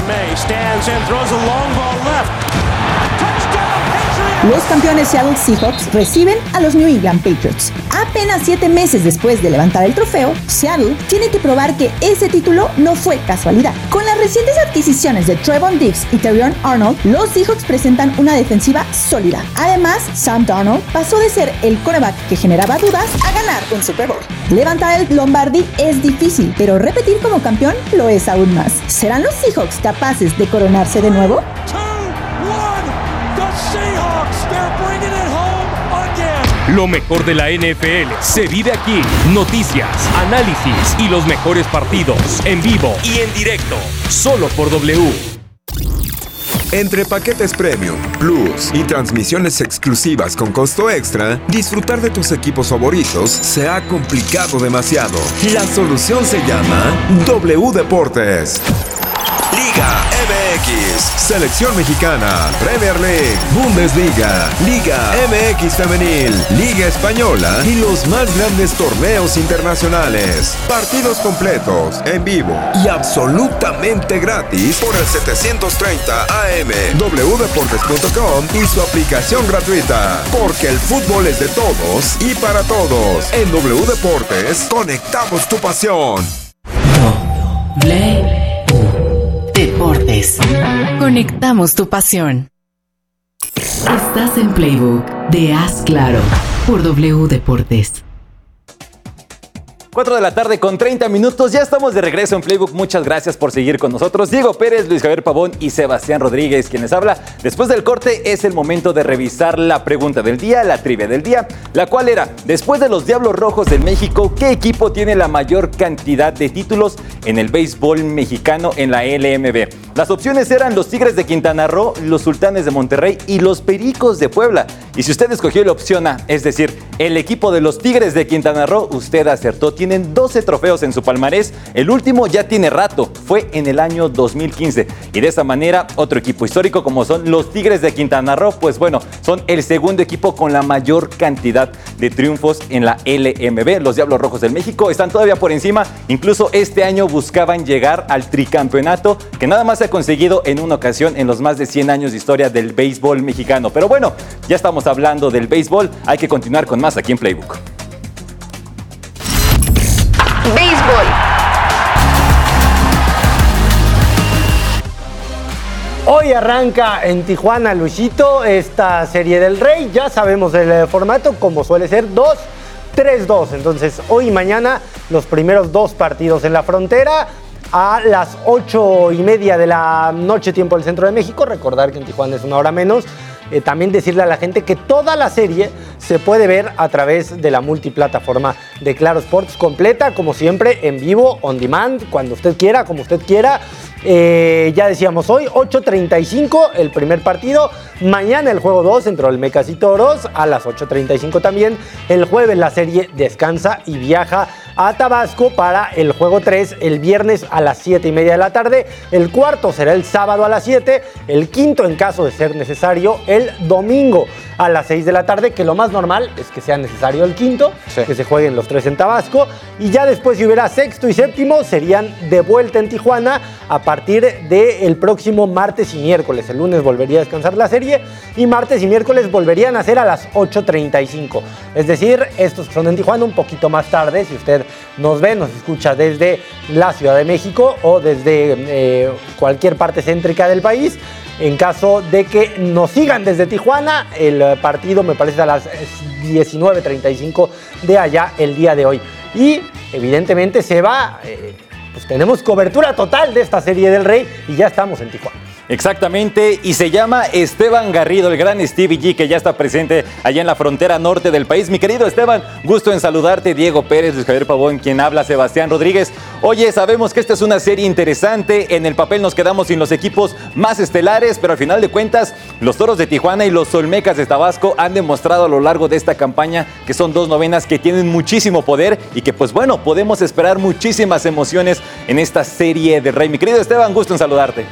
Los campeones Seattle Seahawks reciben a los New England Patriots. Apenas siete meses después de levantar el trofeo, Seattle tiene que probar que ese título no fue casualidad. Con las recientes adquisiciones de Trevon Diggs y Terrion Arnold, los Seahawks presentan una defensiva sólida. Además, Sam Darnold pasó de ser el quarterback que generaba dudas a ganar un Super Bowl. Levantar el Lombardi es difícil, pero repetir como campeón lo es aún más. ¿Serán los Seahawks capaces de coronarse de nuevo? Lo mejor de la N F L se vive aquí. Noticias, análisis y los mejores partidos en vivo y en directo. Solo por W. Entre paquetes Premium, Plus y transmisiones exclusivas con costo extra, disfrutar de tus equipos favoritos se ha complicado demasiado. La solución se llama W Deportes. Liga M X, Selección Mexicana, Premier League, Bundesliga, Liga M X Femenil, Liga Española y los más grandes torneos internacionales. Partidos completos, en vivo y absolutamente gratis por el setecientos treinta A M, w deportes punto com y su aplicación gratuita. Porque el fútbol es de todos y para todos. En W Deportes, conectamos tu pasión. W Deportes. Conectamos tu pasión. Estás en Playbook de Haz Claro por W Deportes. cuatro de la tarde con treinta minutos, ya estamos de regreso en Playbook. Muchas gracias por seguir con nosotros. Diego Pérez, Luis Javier Pavón y Sebastián Rodríguez, quienes habla. Después del corte es el momento de revisar la pregunta del día, la trivia del día, la cual era, después de los Diablos Rojos del México, ¿qué equipo tiene la mayor cantidad de títulos en el béisbol mexicano en la L M B? Las opciones eran los Tigres de Quintana Roo, los Sultanes de Monterrey y los Pericos de Puebla. Y si usted escogió la opción A, es decir, el equipo de los Tigres de Quintana Roo, usted acertó. Tienen doce trofeos en su palmarés. El último ya tiene rato, fue en el año dos mil quince. Y de esa manera, otro equipo histórico como son los Tigres de Quintana Roo, pues bueno, son el segundo equipo con la mayor cantidad de triunfos en la L M B. Los Diablos Rojos del México están todavía por encima. Incluso este año buscaban llegar al tricampeonato, que nada más se ha conseguido en una ocasión en los más de cien años de historia del béisbol mexicano. Pero bueno, ya estamos hablando del béisbol, hay que continuar con más aquí en Playbook. Béisbol. Hoy arranca en Tijuana, Luisito, esta Serie del Rey. Ya sabemos el formato, como suele ser, dos tres dos. Entonces, hoy y mañana, los primeros dos partidos en la frontera. A las ocho y media de la noche, tiempo del centro de México. Recordar que en Tijuana es una hora menos. Eh, también decirle a la gente que toda la serie se puede ver a través de la multiplataforma de Claro Sports completa, como siempre, en vivo, on demand, cuando usted quiera, como usted quiera. Eh, ya decíamos hoy, ocho treinta y cinco el primer partido. Mañana el juego dos entre Olmecas y Toros a las ocho treinta y cinco también. El jueves la serie descansa y viaja a Tabasco para el juego tres el viernes a las siete y media de la tarde. El cuarto será el sábado a las siete. El quinto, en caso de ser necesario, el domingo a las seis de la tarde, que lo más normal es que sea necesario el quinto, sí. Que se jueguen los tres en Tabasco. Y ya después, si hubiera sexto y séptimo, serían de vuelta en Tijuana a partir del próximo martes y miércoles. El lunes volvería a descansar la serie y martes y miércoles volverían a ser a las ocho treinta y cinco. Es decir, estos que son en Tijuana un poquito más tarde, si usted nos ve, nos escucha desde la Ciudad de México o desde eh, cualquier parte céntrica del país. En caso de que nos sigan desde Tijuana, el partido me parece a las diecinueve treinta y cinco de allá el día de hoy. Y evidentemente se va, eh, pues tenemos cobertura total de esta Serie del Rey y ya estamos en Tijuana. Exactamente, y se llama Esteban Garrido, el gran Stevie G, que ya está presente allá en la frontera norte del país. Mi querido Esteban, gusto en saludarte. Diego Pérez, Luis Javier Pavón, quien habla, Sebastián Rodríguez. Oye, sabemos que esta es una serie interesante. En el papel nos quedamos sin los equipos más estelares, pero al final de cuentas, los Toros de Tijuana y los Olmecas de Tabasco han demostrado a lo largo de esta campaña que son dos novenas que tienen muchísimo poder y que, pues bueno, podemos esperar muchísimas emociones en esta Serie del Rey. Mi querido Esteban, gusto en saludarte.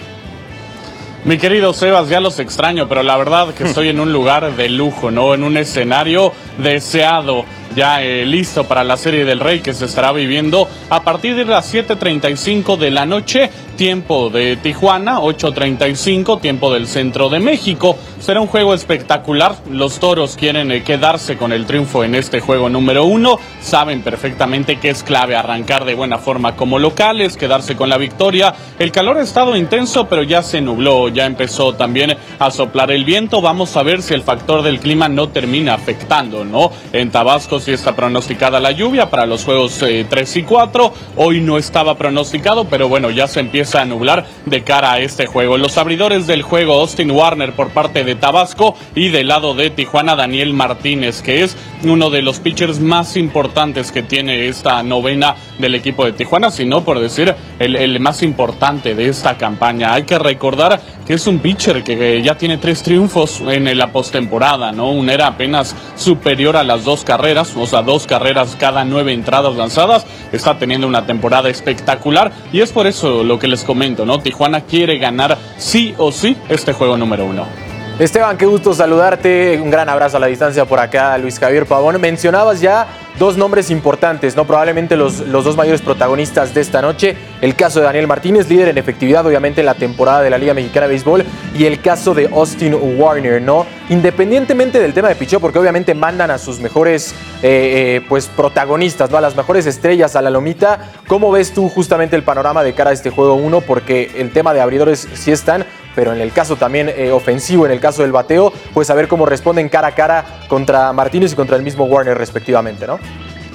Mi querido Sebas, ya los extraño, pero la verdad que estoy en un lugar de lujo, ¿no? En un escenario deseado, ya eh, listo para la Serie del Rey que se estará viviendo a partir de las siete treinta y cinco de la noche, tiempo de Tijuana, ocho treinta y cinco, tiempo del centro de México. Será un juego espectacular. Los Toros quieren eh, quedarse con el triunfo en este juego número uno. Saben perfectamente que es clave arrancar de buena forma como locales, quedarse con la victoria. El calor ha estado intenso, pero ya se nubló, ya empezó también a soplar el viento. Vamos a ver si el factor del clima no termina afectando, ¿no? En Tabasco sí está pronosticada la lluvia para los juegos eh, tres y cuatro. Hoy no estaba pronosticado, pero bueno, ya se empieza a nublar de cara a este juego. Los abridores del juego, Austin Warner por parte de Tabasco y del lado de Tijuana, Daniel Martínez, que es uno de los pitchers más importantes que tiene esta novena del equipo de Tijuana, sino por decir el, el más importante de esta campaña. Hay que recordar que es un pitcher que ya tiene tres triunfos en la postemporada, ¿no? Un era apenas superior a las dos carreras, o sea, dos carreras cada nueve entradas lanzadas. Está teniendo una temporada espectacular y es por eso lo que les comento, ¿no? Tijuana quiere ganar sí o sí este juego número uno. Esteban, qué gusto saludarte. Un gran abrazo a la distancia por acá, Luis Javier Pavón. Mencionabas ya dos nombres importantes, ¿no? Probablemente los, los dos mayores protagonistas de esta noche. El caso de Daniel Martínez, líder en efectividad, obviamente, en la temporada de la Liga Mexicana de Béisbol. Y el caso de Austin Warner, ¿no? Independientemente del tema de picheo, porque obviamente mandan a sus mejores eh, eh, pues, protagonistas, ¿no? A las mejores estrellas a la lomita. ¿Cómo ves tú justamente el panorama de cara a este juego uno? Porque el tema de abridores sí están, pero en el caso también eh, ofensivo, en el caso del bateo, pues a ver cómo responden cara a cara contra Martínez y contra el mismo Warner respectivamente, ¿no?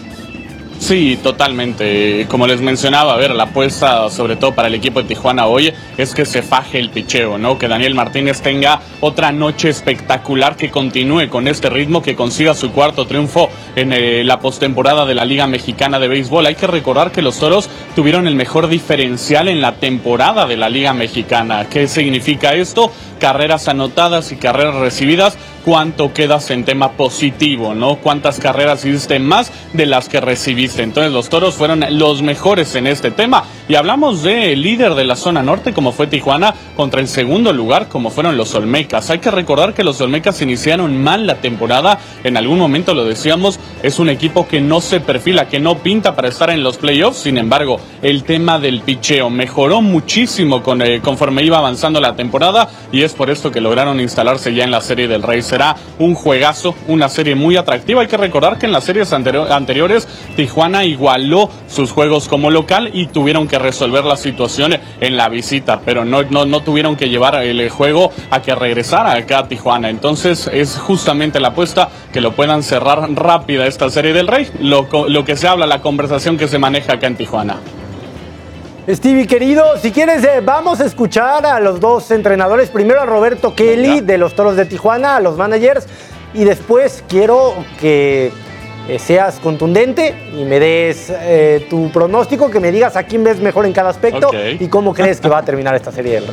Sí, totalmente. Como les mencionaba, a ver, la apuesta sobre todo para el equipo de Tijuana hoy es que se faje el picheo, ¿no? Que Daniel Martínez tenga otra noche espectacular, que continúe con este ritmo, que consiga su cuarto triunfo en eh, la postemporada de la Liga Mexicana de Béisbol. Hay que recordar que los Toros tuvieron el mejor diferencial en la temporada de la Liga Mexicana. ¿Qué significa esto? Carreras anotadas y carreras recibidas. ¿Cuánto quedas en tema positivo, no? ¿Cuántas carreras hiciste más de las que recibiste? Entonces los Toros fueron los mejores en este tema. Y hablamos del líder de la zona norte, como fue Tijuana, contra el segundo lugar, como fueron los Olmecas. Hay que recordar que los Olmecas iniciaron mal la temporada. En algún momento lo decíamos, es un equipo que no se perfila, que no pinta para estar en los playoffs. Sin embargo, el tema del picheo mejoró muchísimo con, eh, conforme iba avanzando la temporada, y es por esto que lograron instalarse ya en la Serie del Rey. Será un juegazo, una serie muy atractiva. Hay que recordar que en las series anteri- anteriores Tijuana igualó sus juegos como local y tuvieron que resolver la situación en la visita, pero no, no, no tuvieron que llevar el juego a que regresara acá a Tijuana. Entonces es justamente la apuesta que lo puedan cerrar rápida esta Serie del Rey, lo, lo que se habla, la conversación que se maneja acá en Tijuana. Stevie, querido, si quieres, eh, vamos a escuchar a los dos entrenadores. Primero a Roberto Kelly, de los Toros de Tijuana, a los managers, y después quiero que eh, seas contundente y me des eh, tu pronóstico, que me digas a quién ves mejor en cada aspecto, okay, y cómo crees que va a terminar esta Serie del Rey.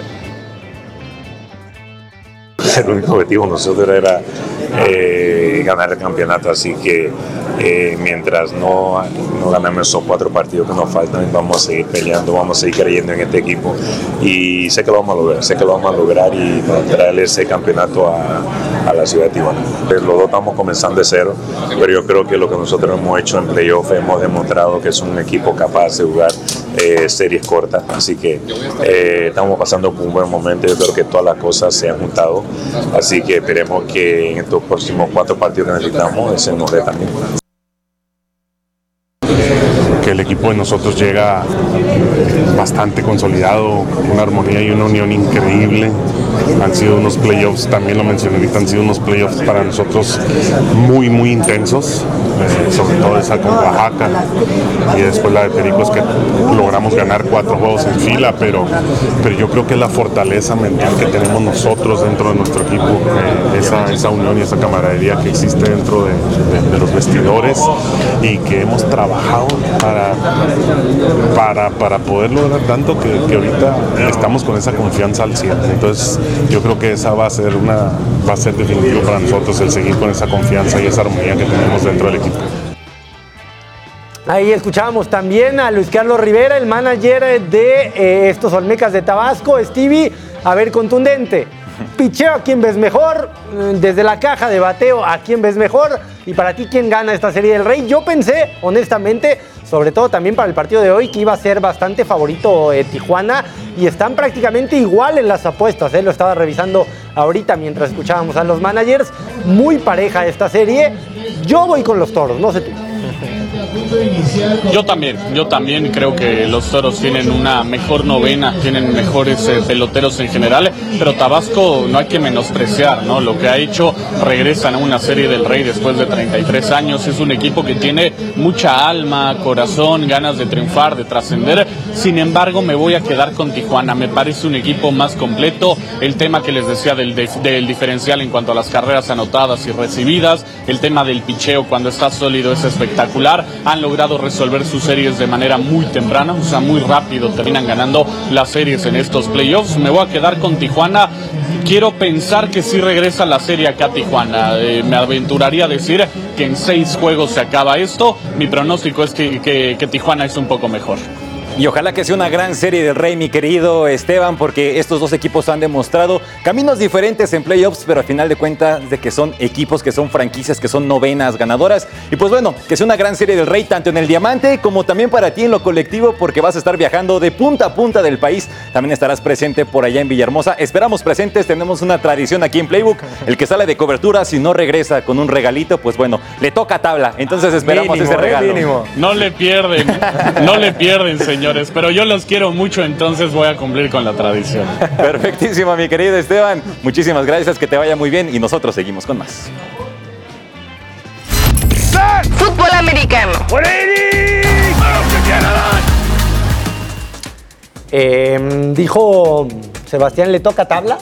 El único objetivo de nosotros era eh, ganar el campeonato, así que eh, mientras no, no ganemos esos cuatro partidos que nos faltan, vamos a seguir peleando, vamos a seguir creyendo en este equipo, y sé que lo vamos a lograr, sé que lo vamos a lograr y traerle ese campeonato a, a la ciudad de Tijuana. Los dos estamos comenzando de cero, pero yo creo que lo que nosotros hemos hecho en playoff hemos demostrado que es un equipo capaz de jugar eh, series cortas, así que eh, estamos pasando por un buen momento. Yo creo que todas las cosas se han juntado, así que esperemos que en estos próximos cuatro partidos que necesitamos se nos dé también. Que el equipo de nosotros llega bastante consolidado, una armonía y una unión increíble. Han sido unos playoffs, también lo mencioné ahorita, han sido unos playoffs para nosotros muy, muy intensos, eh, sobre todo esa con Oaxaca y después la de Pericos, que logramos ganar cuatro juegos en fila, pero, pero yo creo que es la fortaleza mental que tenemos nosotros dentro de nuestro equipo, eh, esa, esa unión y esa camaradería que existe dentro de, de, de los vestidores, y que hemos trabajado para, para, para poder lograr tanto que, que ahorita estamos con esa confianza al cien. Entonces yo creo que esa va a ser una va a ser definitivo para nosotros, el seguir con esa confianza y esa armonía que tenemos dentro del equipo. Ahí escuchábamos también a Luis Carlos Rivera, el manager de eh, estos Olmecas de Tabasco. Stevie, a ver, contundente. Picheo, ¿a quién ves mejor? Desde la caja de bateo, ¿a quién ves mejor? Y para ti, ¿quién gana esta Serie del Rey? Yo pensé, honestamente, sobre todo también para el partido de hoy, que iba a ser bastante favorito eh, Tijuana, y están prácticamente igual en las apuestas, eh, lo estaba revisando ahorita mientras escuchábamos a los managers. Muy pareja esta serie. Yo voy con los Toros, no sé tú. Yo también, yo también creo que los Toros tienen una mejor novena, tienen mejores eh, peloteros en general, pero Tabasco no hay que menospreciar, ¿no? Lo que ha hecho, regresan a una Serie del Rey después de treinta y tres años, es un equipo que tiene mucha alma, corazón, ganas de triunfar, de trascender. Sin embargo, me voy a quedar con Tijuana, me parece un equipo más completo. El tema que les decía del, de, del diferencial en cuanto a las carreras anotadas y recibidas, el tema del picheo cuando está sólido es espectacular. Han logrado resolver sus series de manera muy temprana, o sea, muy rápido terminan ganando las series en estos playoffs. Me voy a quedar con Tijuana. Quiero pensar que sí regresa la serie acá a Tijuana. Eh, me aventuraría a decir que en seis juegos se acaba esto. Mi pronóstico es que, que, que Tijuana es un poco mejor. Y ojalá que sea una gran serie del Rey, mi querido Esteban, porque estos dos equipos han demostrado caminos diferentes en playoffs, pero al final de cuentas de que son equipos, que son franquicias, que son novenas ganadoras. Y pues bueno, que sea una gran serie del Rey, tanto en el Diamante como también para ti en lo colectivo, porque vas a estar viajando de punta a punta del país. También estarás presente por allá en Villahermosa. Esperamos presentes, tenemos una tradición aquí en Playbook. El que sale de cobertura, si no regresa con un regalito, pues bueno, le toca tabla. Entonces esperamos mínimo, ese regalo. Mínimo. No le pierden, no le pierden, señor. Pero yo los quiero mucho, entonces voy a cumplir con la tradición. Perfectísimo, mi querido Esteban. Muchísimas gracias, que te vaya muy bien y nosotros seguimos con más. Fútbol americano. Eh, dijo Sebastián, ¿le toca tabla?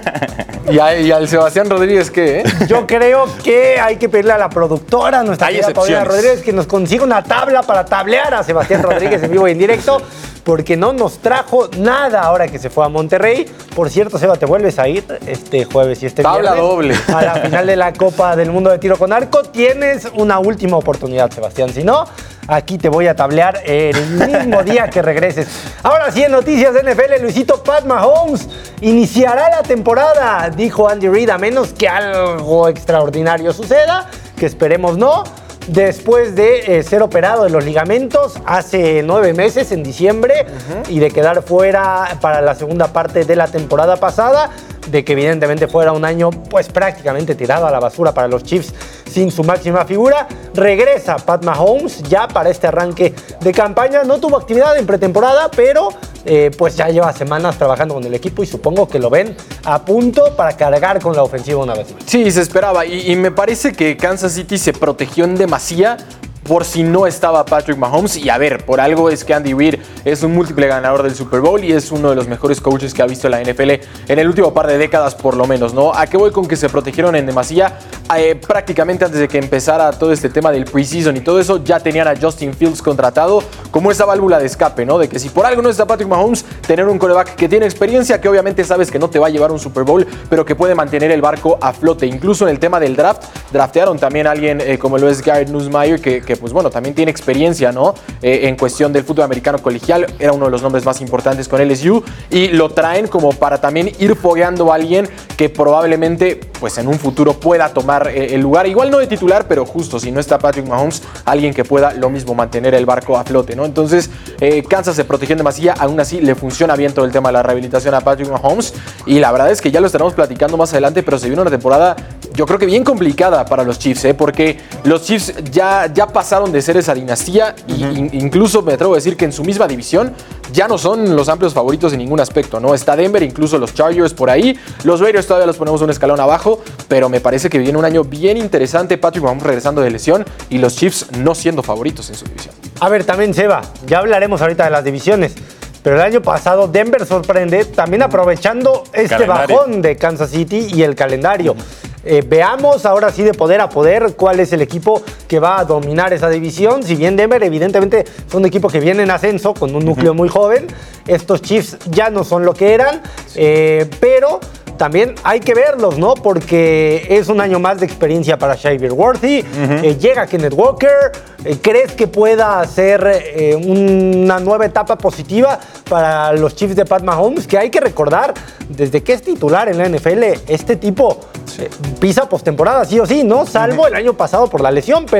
¿Y, a, ¿Y al Sebastián Rodríguez qué? Eh? Yo creo que hay que pedirle a la productora, nuestra querida Paulina Rodríguez, que nos consiga una tabla para tablear a Sebastián Rodríguez en vivo y en directo, porque no nos trajo nada ahora que se fue a Monterrey. Por cierto, Seba, te vuelves a ir este jueves y este tabla viernes doble a la final de la Copa del Mundo de Tiro con Arco. Tienes una última oportunidad, Sebastián. Si no, aquí te voy a tablear el mismo día que regreses. Ahora sí, en noticias de N F L, Luisito, Pat Mahomes iniciará la temporada, dijo Andy Reid, a menos que algo extraordinario suceda, que esperemos no. Después de eh, ser operado de los ligamentos hace nueve meses, en diciembre, uh-huh. y de quedar fuera para la segunda parte de la temporada pasada, de que evidentemente fuera un año pues prácticamente tirado a la basura para los Chiefs sin su máxima figura, regresa Pat Mahomes ya para este arranque de campaña. No tuvo actividad en pretemporada, pero eh, pues ya lleva semanas trabajando con el equipo y supongo que lo ven a punto para cargar con la ofensiva una vez más. Sí, se esperaba y, y me parece que Kansas City se protegió en demasía por si no estaba Patrick Mahomes. Y a ver, por algo es que Andy Reid es un múltiple ganador del Super Bowl y es uno de los mejores coaches que ha visto la N F L en el último par de décadas por lo menos, ¿no? ¿A qué voy con que se protegieron en demasía? Eh, prácticamente antes de que empezara todo este tema del preseason y todo eso, ya tenían a Justin Fields contratado como esa válvula de escape, ¿no? De que si por algo no está Patrick Mahomes, tener un quarterback que tiene experiencia, que obviamente sabes que no te va a llevar un Super Bowl, pero que puede mantener el barco a flote. Incluso en el tema del draft, draftearon también a alguien eh, como lo es Garrett Nussmeier, que, que pues bueno, también tiene experiencia, ¿no? Eh, en cuestión del fútbol americano colegial, era uno de los nombres más importantes con L S U, y lo traen como para también ir fogueando a alguien que probablemente, pues en un futuro pueda tomar eh, el lugar, igual no de titular, pero justo si no está Patrick Mahomes, alguien que pueda lo mismo mantener el barco a flote, ¿no? Entonces, eh, Kansas se protegió en demasía, aún así le funciona bien todo el tema de la rehabilitación a Patrick Mahomes, y la verdad es que ya lo estaremos platicando más adelante, pero se viene una temporada, yo creo que bien complicada para los Chiefs, ¿eh? Porque los Chiefs ya, ya pasaron de ser esa dinastía, uh-huh. y incluso me atrevo a decir que en su misma división ya no son los amplios favoritos en ningún aspecto, ¿no? Está Denver, incluso los Chargers por ahí, los Raiders todavía los ponemos un escalón abajo, pero me parece que viene un año bien interesante, Patrick Mahomes regresando de lesión y los Chiefs no siendo favoritos en su división. A ver, también Seba, ya hablaremos ahorita de las divisiones, pero el año pasado Denver sorprende también aprovechando este calendario. Bajón de Kansas City y el calendario. Eh, veamos ahora sí de poder a poder cuál es el equipo que va a dominar esa división. Si bien Denver evidentemente son un equipo que viene en ascenso con un núcleo uh-huh. muy joven, estos Chiefs ya no son lo que eran, eh, pero también hay que verlos, ¿no? Porque es un año más de experiencia para Xavier Worthy, uh-huh. eh, llega Kenneth Walker. Eh, ¿Crees que pueda ser eh, una nueva etapa positiva para los Chiefs de Pat Mahomes? Que hay que recordar, desde que es titular en la N F L, este tipo eh, pisa postemporada sí o sí, ¿no? Salvo uh-huh. el año pasado por la lesión, pero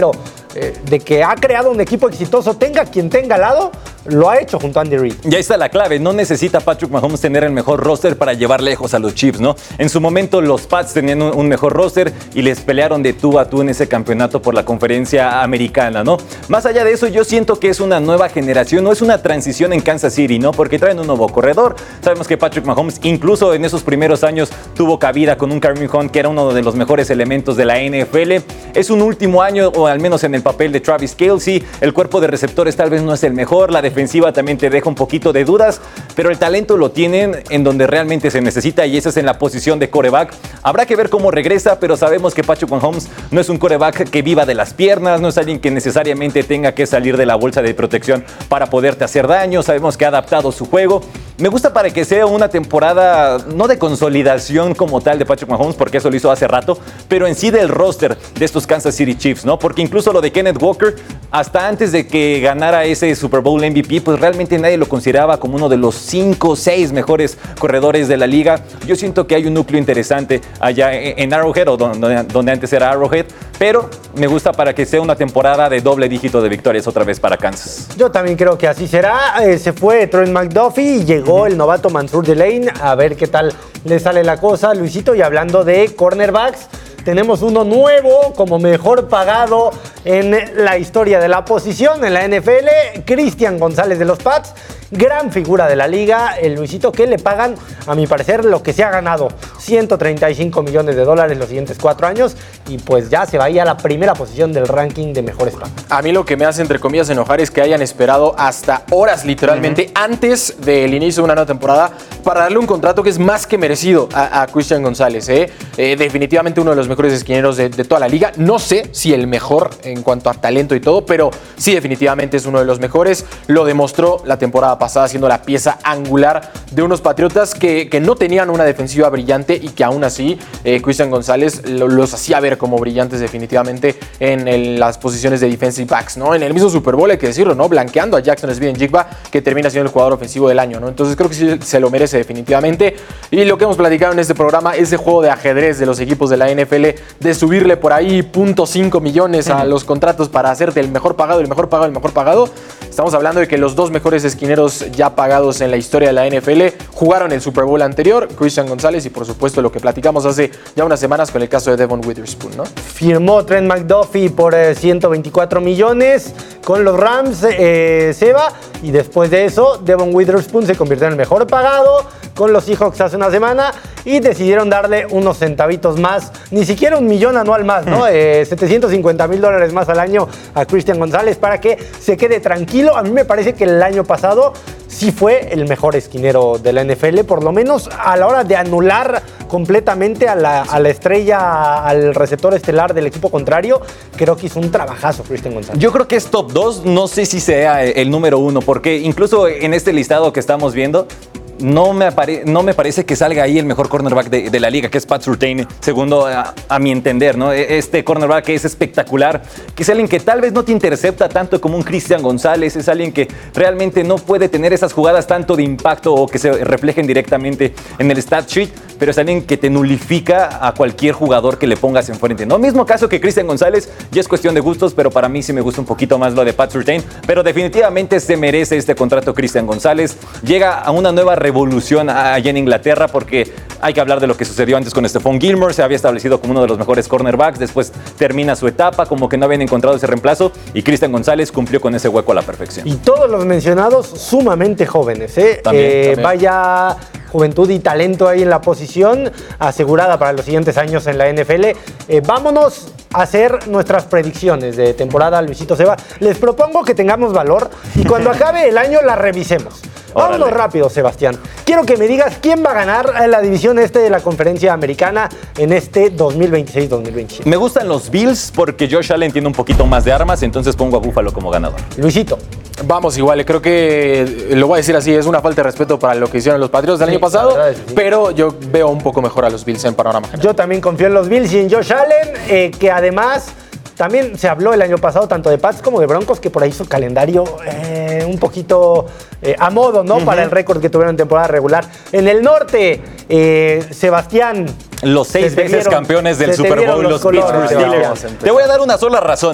eh, de que ha creado un equipo exitoso, tenga quien tenga al lado, lo ha hecho junto a Andy Reid. Y ahí está la clave, no necesita Patrick Mahomes tener el mejor roster para llevar lejos a los Chiefs, ¿no? En su momento los Pats tenían un, un mejor roster y les pelearon de tú a tú en ese campeonato por la conferencia americana, ¿no? Más allá de eso, yo siento que es una nueva generación, no es una transición en Kansas City, ¿no? Porque traen un nuevo corredor, sabemos que Patrick Mahomes incluso en esos primeros años tuvo cabida con un Kareem Hunt que era uno de los mejores elementos de la N F L. Es un último año, o al menos en el papel de Travis Kelce, el cuerpo de receptores tal vez no es el mejor, la defensiva también te deja un poquito de dudas, pero el talento lo tienen en donde realmente se necesita y esa es en la posición de quarterback. Habrá que ver cómo regresa, pero sabemos que Patrick Mahomes no es un quarterback que viva de las piernas, no es alguien que necesariamente tenga que salir de la bolsa de protección para poderte hacer daño. Sabemos que ha adaptado su juego. Me gusta para que sea una temporada no de consolidación como tal de Patrick Mahomes, porque eso lo hizo hace rato, pero en sí del roster de estos Kansas City Chiefs, ¿no? Porque incluso lo de Kenneth Walker, hasta antes de que ganara ese Super Bowl M V P, pues realmente nadie lo consideraba como uno de los cinco o seis mejores corredores de la liga. Yo siento que hay un núcleo interesante allá en Arrowhead, o donde, donde antes era Arrowhead, pero me gusta para que sea una temporada de doble dígito de victorias otra vez para Kansas. Yo también creo que así será. Eh, se fue Trent McDuffie y llegó uh-huh. el novato Mansour Delane, a ver qué tal le sale la cosa, Luisito. Y hablando de cornerbacks, tenemos uno nuevo como mejor pagado en la historia de la posición en la N F L, Christian González de los Pats. Gran figura de la liga, el Luisito, que le pagan, a mi parecer, lo que se ha ganado, ciento treinta y cinco millones de dólares los siguientes cuatro años, y pues ya se va a ir a la primera posición del ranking de mejores pagos. A mí lo que me hace, entre comillas, enojar es que hayan esperado hasta horas, literalmente, uh-huh. antes del inicio de una nueva temporada, para darle un contrato que es más que merecido a, a Christian González. ¿eh? Eh, definitivamente uno de los mejores esquineros de, de toda la liga. No sé si el mejor en cuanto a talento y todo, pero sí, definitivamente es uno de los mejores. Lo demostró la temporada pasada siendo la pieza angular de unos Patriotas que, que no tenían una defensiva brillante y que aún así eh, Christian González lo, los hacía ver como brillantes definitivamente en, el, las posiciones de defensive backs, ¿no? En el mismo Super Bowl, hay que decirlo, ¿no? Blanqueando a Jackson Smith-Njigba, que termina siendo el jugador ofensivo del año, ¿no? Entonces creo que sí se lo merece definitivamente. Y lo que hemos platicado en este programa, ese juego de ajedrez de los equipos de la N F L, de subirle por ahí punto cinco millones a los contratos para hacerte el mejor pagado, el mejor pagado, el mejor pagado. Estamos hablando de que los dos mejores esquineros ya pagados en la historia de la N F L jugaron el Super Bowl anterior, Christian González, y por supuesto lo que platicamos hace ya unas semanas con el caso de Devon Witherspoon, ¿no? Firmó Trent McDuffie por eh, ciento veinticuatro millones con los Rams, eh, Seba, y después de eso Devon Witherspoon se convirtió en el mejor pagado con los Seahawks hace una semana y decidieron darle unos centavitos más, ni siquiera un millón anual más, ¿no? Eh, setecientos cincuenta mil dólares más al año a Christian González para que se quede tranquilo. A mí me parece que el año pasado sí fue el mejor esquinero de la N F L, por lo menos a la hora de anular completamente a la, a la estrella, al receptor estelar del equipo contrario. Creo que hizo un trabajazo Christian González. Yo creo que es top dos, no sé si sea el número uno, porque incluso en este listado que estamos viendo, No me, apare- no me parece que salga ahí el mejor cornerback de, de la liga, que es Pat Surtain, segundo a, a mi entender, ¿no? Este cornerback es espectacular, que es alguien que tal vez no te intercepta tanto como un Christian González, es alguien que realmente no puede tener esas jugadas tanto de impacto o que se reflejen directamente en el stat sheet, pero es alguien que te nulifica a cualquier jugador que le pongas enfrente, ¿no? Mismo caso que Christian González, ya es cuestión de gustos, pero para mí sí me gusta un poquito más lo de Pat Surtain, pero definitivamente se merece este contrato Christian González, llega a una nueva revolución allá en Inglaterra, porque hay que hablar de lo que sucedió antes con Stephon Gilmore, se había establecido como uno de los mejores cornerbacks, después termina su etapa, como que no habían encontrado ese reemplazo, y Christian González cumplió con ese hueco a la perfección. Y todos los mencionados sumamente jóvenes, ¿eh? También, eh también. Vaya juventud y talento ahí en la posición, asegurada para los siguientes años en la N F L. Eh, vámonos a hacer nuestras predicciones de temporada, Luisito Seba. Les propongo que tengamos valor y cuando acabe el año la revisemos. Vámonos Órale. rápido, Sebastián. Quiero que me digas quién va a ganar la división este de la conferencia americana en este dos mil veintiséis dos mil veintisiete. Me gustan los Bills porque Josh Allen tiene un poquito más de armas, entonces pongo a Buffalo como ganador. Luisito. Vamos, igual, creo que, lo voy a decir así, es una falta de respeto para lo que hicieron los Patriots del Sí, año pasado, la verdad es que sí. pero yo veo un poco mejor a los Bills en panorama general. Yo también confío en los Bills y en Josh Allen, eh, que además también se habló el año pasado tanto de Pats como de Broncos, que por ahí su calendario eh, un poquito eh, a modo, ¿no? Uh-huh. Para el récord que tuvieron en temporada regular. En el norte, eh, Sebastián. Los seis veces vieron, campeones del Super Bowl, los colores, Pittsburgh Steelers. Te voy a dar una sola razón.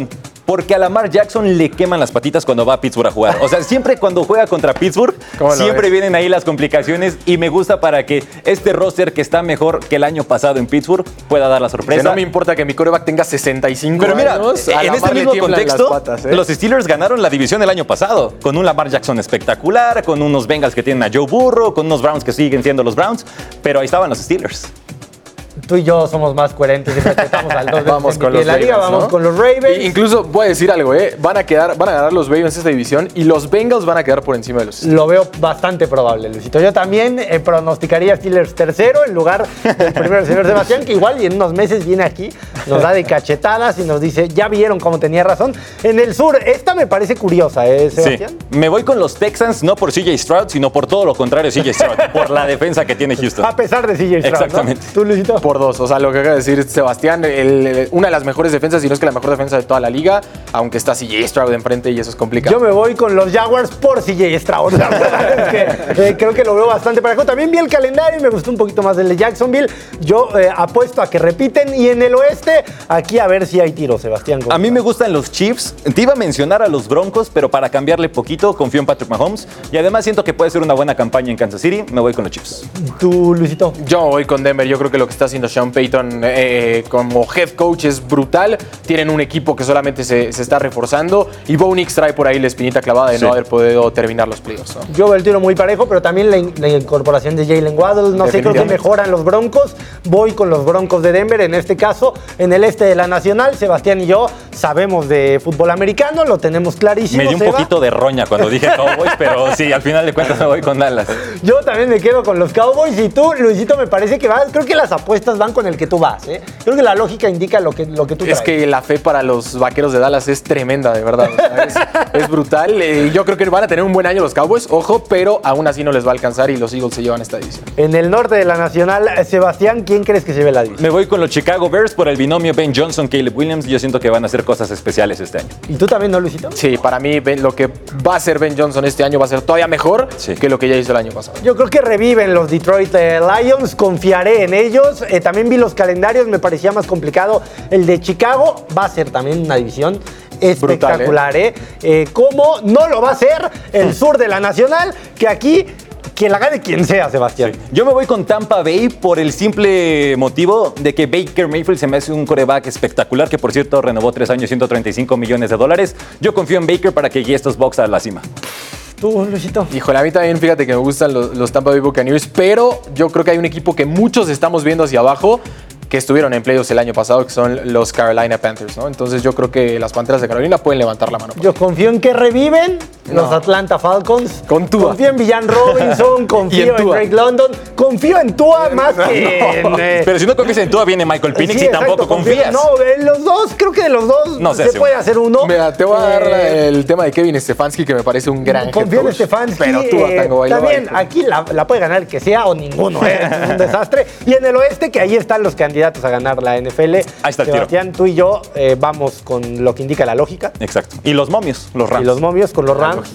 Porque a Lamar Jackson le queman las patitas cuando va a Pittsburgh a jugar. O sea, siempre cuando juega contra Pittsburgh, siempre vienen ahí las complicaciones y me gusta para que este roster que está mejor que el año pasado en Pittsburgh pueda dar la sorpresa. Que no me importa que mi quarterback tenga sesenta y cinco Pero mira, años. en este mismo contexto, patas, ¿eh? Los Steelers ganaron la división el año pasado con un Lamar Jackson espectacular, con unos Bengals que tienen a Joe Burrow, con unos Browns que siguen siendo los Browns, pero ahí estaban los Steelers. Tú y yo somos más coherentes, siempre estamos al dos vamos con de los la liga, Ravens, vamos ¿no? con los Ravens. Y incluso voy a decir algo, ¿eh? Van a quedar, van a ganar los Ravens esta división y los Bengals van a quedar por encima de los Steelers. Lo veo bastante probable, Luisito. Yo también eh, pronosticaría Steelers tercero en lugar del primero del señor Sebastián, que igual y en unos meses viene aquí, nos da de cachetadas y nos dice, ya vieron cómo tenía razón. En el sur, esta me parece curiosa, ¿eh, Sebastián? Sí. Me voy con los Texans, no por C J Stroud, sino por todo lo contrario C J Stroud, por la defensa que tiene Houston. A pesar de C J Stroud, exactamente. ¿no? ¿Tú, Luisito? Por dos, o sea, lo que acaba de decir Sebastián, el, el, una de las mejores defensas, si no es que la mejor defensa de toda la liga, aunque está C J Stroud enfrente y eso es complicado. Yo me voy con los Jaguars por C J Stroud. La verdad es que eh, creo que lo veo bastante parejo. También vi el calendario y me gustó un poquito más el de Jacksonville. Yo eh, apuesto a que repiten. Y en el oeste, aquí a ver si hay tiro, Sebastián. A mí me gustan los Chiefs. Te iba a mencionar a los Broncos, pero para cambiarle poquito, confío en Patrick Mahomes. Y además siento que puede ser una buena campaña en Kansas City. Me voy con los Chiefs. ¿Tú, Luisito? Yo voy con Denver. Yo creo que lo que está haciendo Sean Payton eh, como head coach es brutal. Tienen un equipo que solamente se, se está reforzando. Y Bo Nix trae por ahí la espinita clavada de sí. no haber podido terminar los playoffs, ¿no? Yo veo el tiro muy parejo, pero también la, in la incorporación de Jalen Waddle. No sé, creo que mejoran los Broncos. Voy con los Broncos de Denver. En este caso, en el este de la Nacional, Sebastián y yo sabemos de fútbol americano, lo tenemos clarísimo. Me dio un Seba. poquito de roña cuando dije Cowboys, pero sí, al final de cuentas me voy con Dallas. Yo también me quedo con los Cowboys y tú, Luisito, me parece que vas. Creo que las apuestas van con el que tú vas, ¿eh? Creo que la lógica indica lo que, lo que tú traes. Es que la fe para los Vaqueros de Dallas es tremenda, de verdad. O sea, es, es brutal. Eh, yo creo que van a tener un buen año los Cowboys, ojo, pero aún así no les va a alcanzar y los Eagles se llevan esta división. En el norte de la Nacional, Sebastián, ¿quién crees que se lleve la división? Me voy con los Chicago Bears por el binomio Ben Johnson, Caleb Williams. Yo siento que van a hacer cosas especiales este año. ¿Y tú también, no, Luisito? Sí, para mí ben, lo que va a hacer Ben Johnson este año va a ser todavía mejor sí. que lo que ya hizo el año pasado. Yo creo que reviven los Detroit eh, Lions, confiaré en ellos. Eh, también vi los calendarios, me parecía más complicado el de Chicago. Va a ser también una división espectacular, Brutal, ¿eh? ¿eh? Eh, ¿Cómo no lo va a hacer el sur de la Nacional? Que aquí, que la gane quien sea, Sebastián. Sí. Yo me voy con Tampa Bay por el simple motivo de que Baker Mayfield se me hace un quarterback espectacular, que por cierto renovó tres años, ciento treinta y cinco millones de dólares. Yo confío en Baker para que guíe estos Bucs a la cima. ¿Tú, Luisito? Híjole, a mí también fíjate que me gustan los, los Tampa Bay Buccaneers, pero yo creo que hay un equipo que muchos estamos viendo hacia abajo, que estuvieron en playoffs el año pasado, que son los Carolina Panthers, ¿no? Entonces yo creo que las Panteras de Carolina pueden levantar la mano. Yo confío en que reviven no. los Atlanta Falcons. Con Tua. Confío en Villan Robinson, confío en, en Drake London, confío en Tua más que no. en... Eh... Pero si no confías en Tua, viene Michael Penix sí, y exacto, tampoco confío, confías. No, en los dos, creo que de los dos no se, se puede hacer uno. Mira, te voy a dar eh... el tema de Kevin Stefanski, que me parece un gran confío en Stefanski. Pero Tua eh, Tango Bailoa. También aquí la, la puede ganar el que sea o ninguno, ¿eh? Es un desastre. Y en el oeste, que ahí están los candidatos a ganar la N F L. Ahí está el Sebastián, tiro. tú y yo eh, vamos con lo que indica la lógica. Exacto. Y los momios, los Rams. Y los momios con los Rams.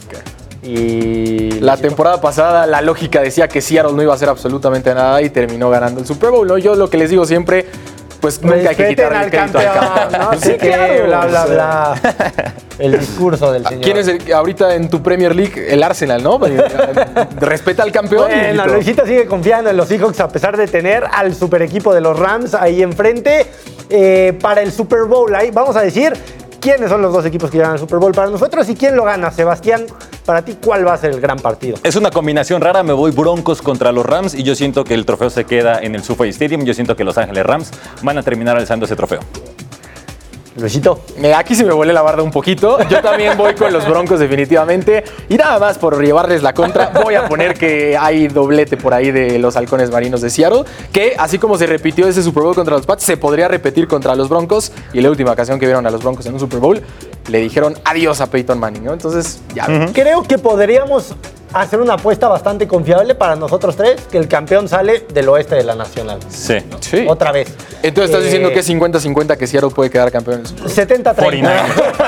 Y la temporada pasada la lógica decía que Seattle no iba a hacer absolutamente nada y terminó ganando el Super Bowl, ¿no? Yo lo que les digo siempre, pues nunca hay que quitarle el crédito al campeón, ¿no? Sí, claro. Bla, bla, bla. El discurso del señor. ¿Quién es el, ahorita en tu Premier League? El Arsenal, ¿no? Respeta al campeón. Bueno, Luisito sigue confiando en los Seahawks a pesar de tener al super equipo de los Rams ahí enfrente. Eh, para el Super Bowl, ahí vamos a decir quiénes son los dos equipos que llegan al Super Bowl para nosotros y quién lo gana. Sebastián, para ti, ¿cuál va a ser el gran partido? Es una combinación rara. Me voy Broncos contra los Rams y yo siento que el trofeo se queda en el SoFi Stadium. Yo siento que Los Ángeles Rams van a terminar alzando ese trofeo. Luisito. Aquí sí me volé la barda un poquito. Yo también voy con los Broncos definitivamente. Y nada más por llevarles la contra, voy a poner que hay doblete por ahí de los Halcones Marinos de Seattle, que así como se repitió ese Super Bowl contra los Pats, se podría repetir contra los Broncos. Y la última ocasión que vieron a los Broncos en un Super Bowl, le dijeron adiós a Peyton Manning, ¿no? Entonces, ya. Uh-huh. Creo que podríamos hacer una apuesta bastante confiable para nosotros tres, que el campeón sale del oeste de la Nacional. Sí. sí. Otra vez. Entonces estás eh, diciendo que es cincuenta cincuenta que Seattle puede quedar campeón. setenta treinta.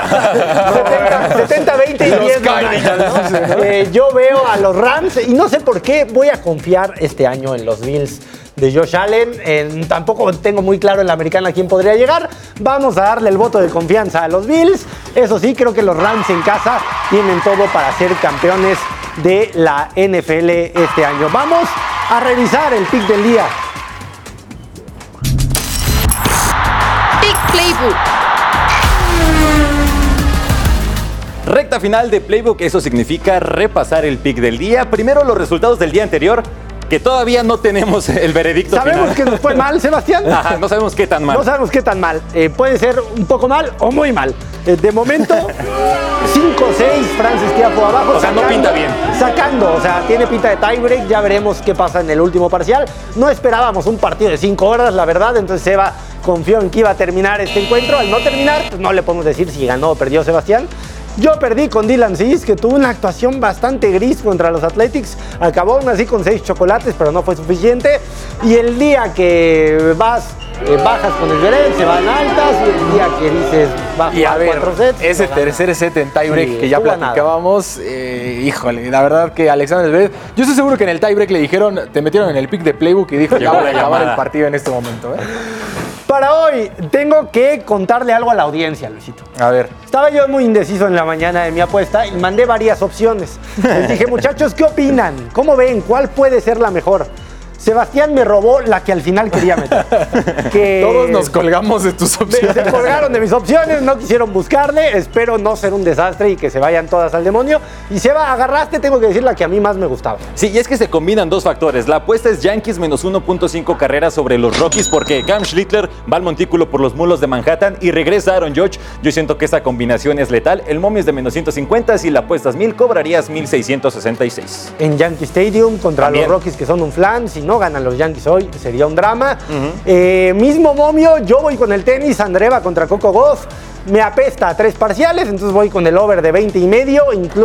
setenta veinte y diez. ¿No? eh, yo veo a los Rams y no sé por qué voy a confiar este año en los Bills de Josh Allen. Eh, tampoco tengo muy claro en la americana quién podría llegar. Vamos a darle el voto de confianza a los Bills. Eso sí, creo que los Rams en casa tienen todo para ser campeones de la N F L este año. Vamos a revisar el pick del día. Pick Playbook. Recta final de Playbook, eso significa repasar el pick del día. Primero los resultados del día anterior, que todavía no tenemos el veredicto ¿Sabemos final. que nos fue mal, Sebastián? Ajá, no sabemos qué tan mal. No sabemos qué tan mal. Eh, puede ser un poco mal o muy mal. Eh, de momento, cinco seis, Francis Tiafo abajo. O sea, sacando, no pinta bien. Sacando, o sea, tiene pinta de tiebreak. Ya veremos qué pasa en el último parcial. No esperábamos un partido de cinco horas, la verdad. Entonces Seba confió en que iba a terminar este encuentro. Al no terminar, pues no le podemos decir si ganó o perdió Sebastián. Yo perdí con Dylan Cis, que tuvo una actuación bastante gris contra los Athletics. Acabó aún así con seis chocolates, pero no fue suficiente. Y el día que vas, eh, bajas con el Verel, se van altas. Y el día que dices, va a Y a jugar ver, cuatro sets. ese no tercer gana. set en tiebreak Sí, que ya estuvo a nada. platicábamos, eh, híjole, la verdad que Alexander Zverev, yo estoy seguro que en el tiebreak le dijeron, te metieron en el pick de Playbook y dijo, ya Llegó voy a la acabar llamada. el partido en este momento. ¿eh? Para hoy, tengo que contarle algo a la audiencia, Luisito. A ver. Estaba yo muy indeciso en la mañana de mi apuesta y mandé varias opciones. Les dije, muchachos, ¿qué opinan? ¿Cómo ven? ¿Cuál puede ser la mejor? Sebastián me robó la que al final quería meter. Que Todos nos colgamos de tus opciones. Se colgaron de mis opciones, no quisieron buscarle. Espero no ser un desastre y que se vayan todas al demonio. Y Seba, agarraste, tengo que decir la que a mí más me gustaba. Sí, y es que se combinan dos factores. La apuesta es Yankees menos uno punto cinco carreras sobre los Rockies porque Cam Schlittler va al montículo por los mulos de Manhattan y regresa Aaron Judge. Yo siento que esa combinación es letal. El momio es de menos ciento cincuenta. Si la apuestas mil, cobrarías mil seiscientos sesenta y seis. En Yankee Stadium contra También. los Rockies, que son un flan. Si no ganan los Yankees hoy, sería un drama. Uh-huh. eh, mismo momio, yo voy con el tenis. Andreva contra Coco Gauff. Me apesta a tres parciales, entonces voy con el over de veinte y medio. Incluso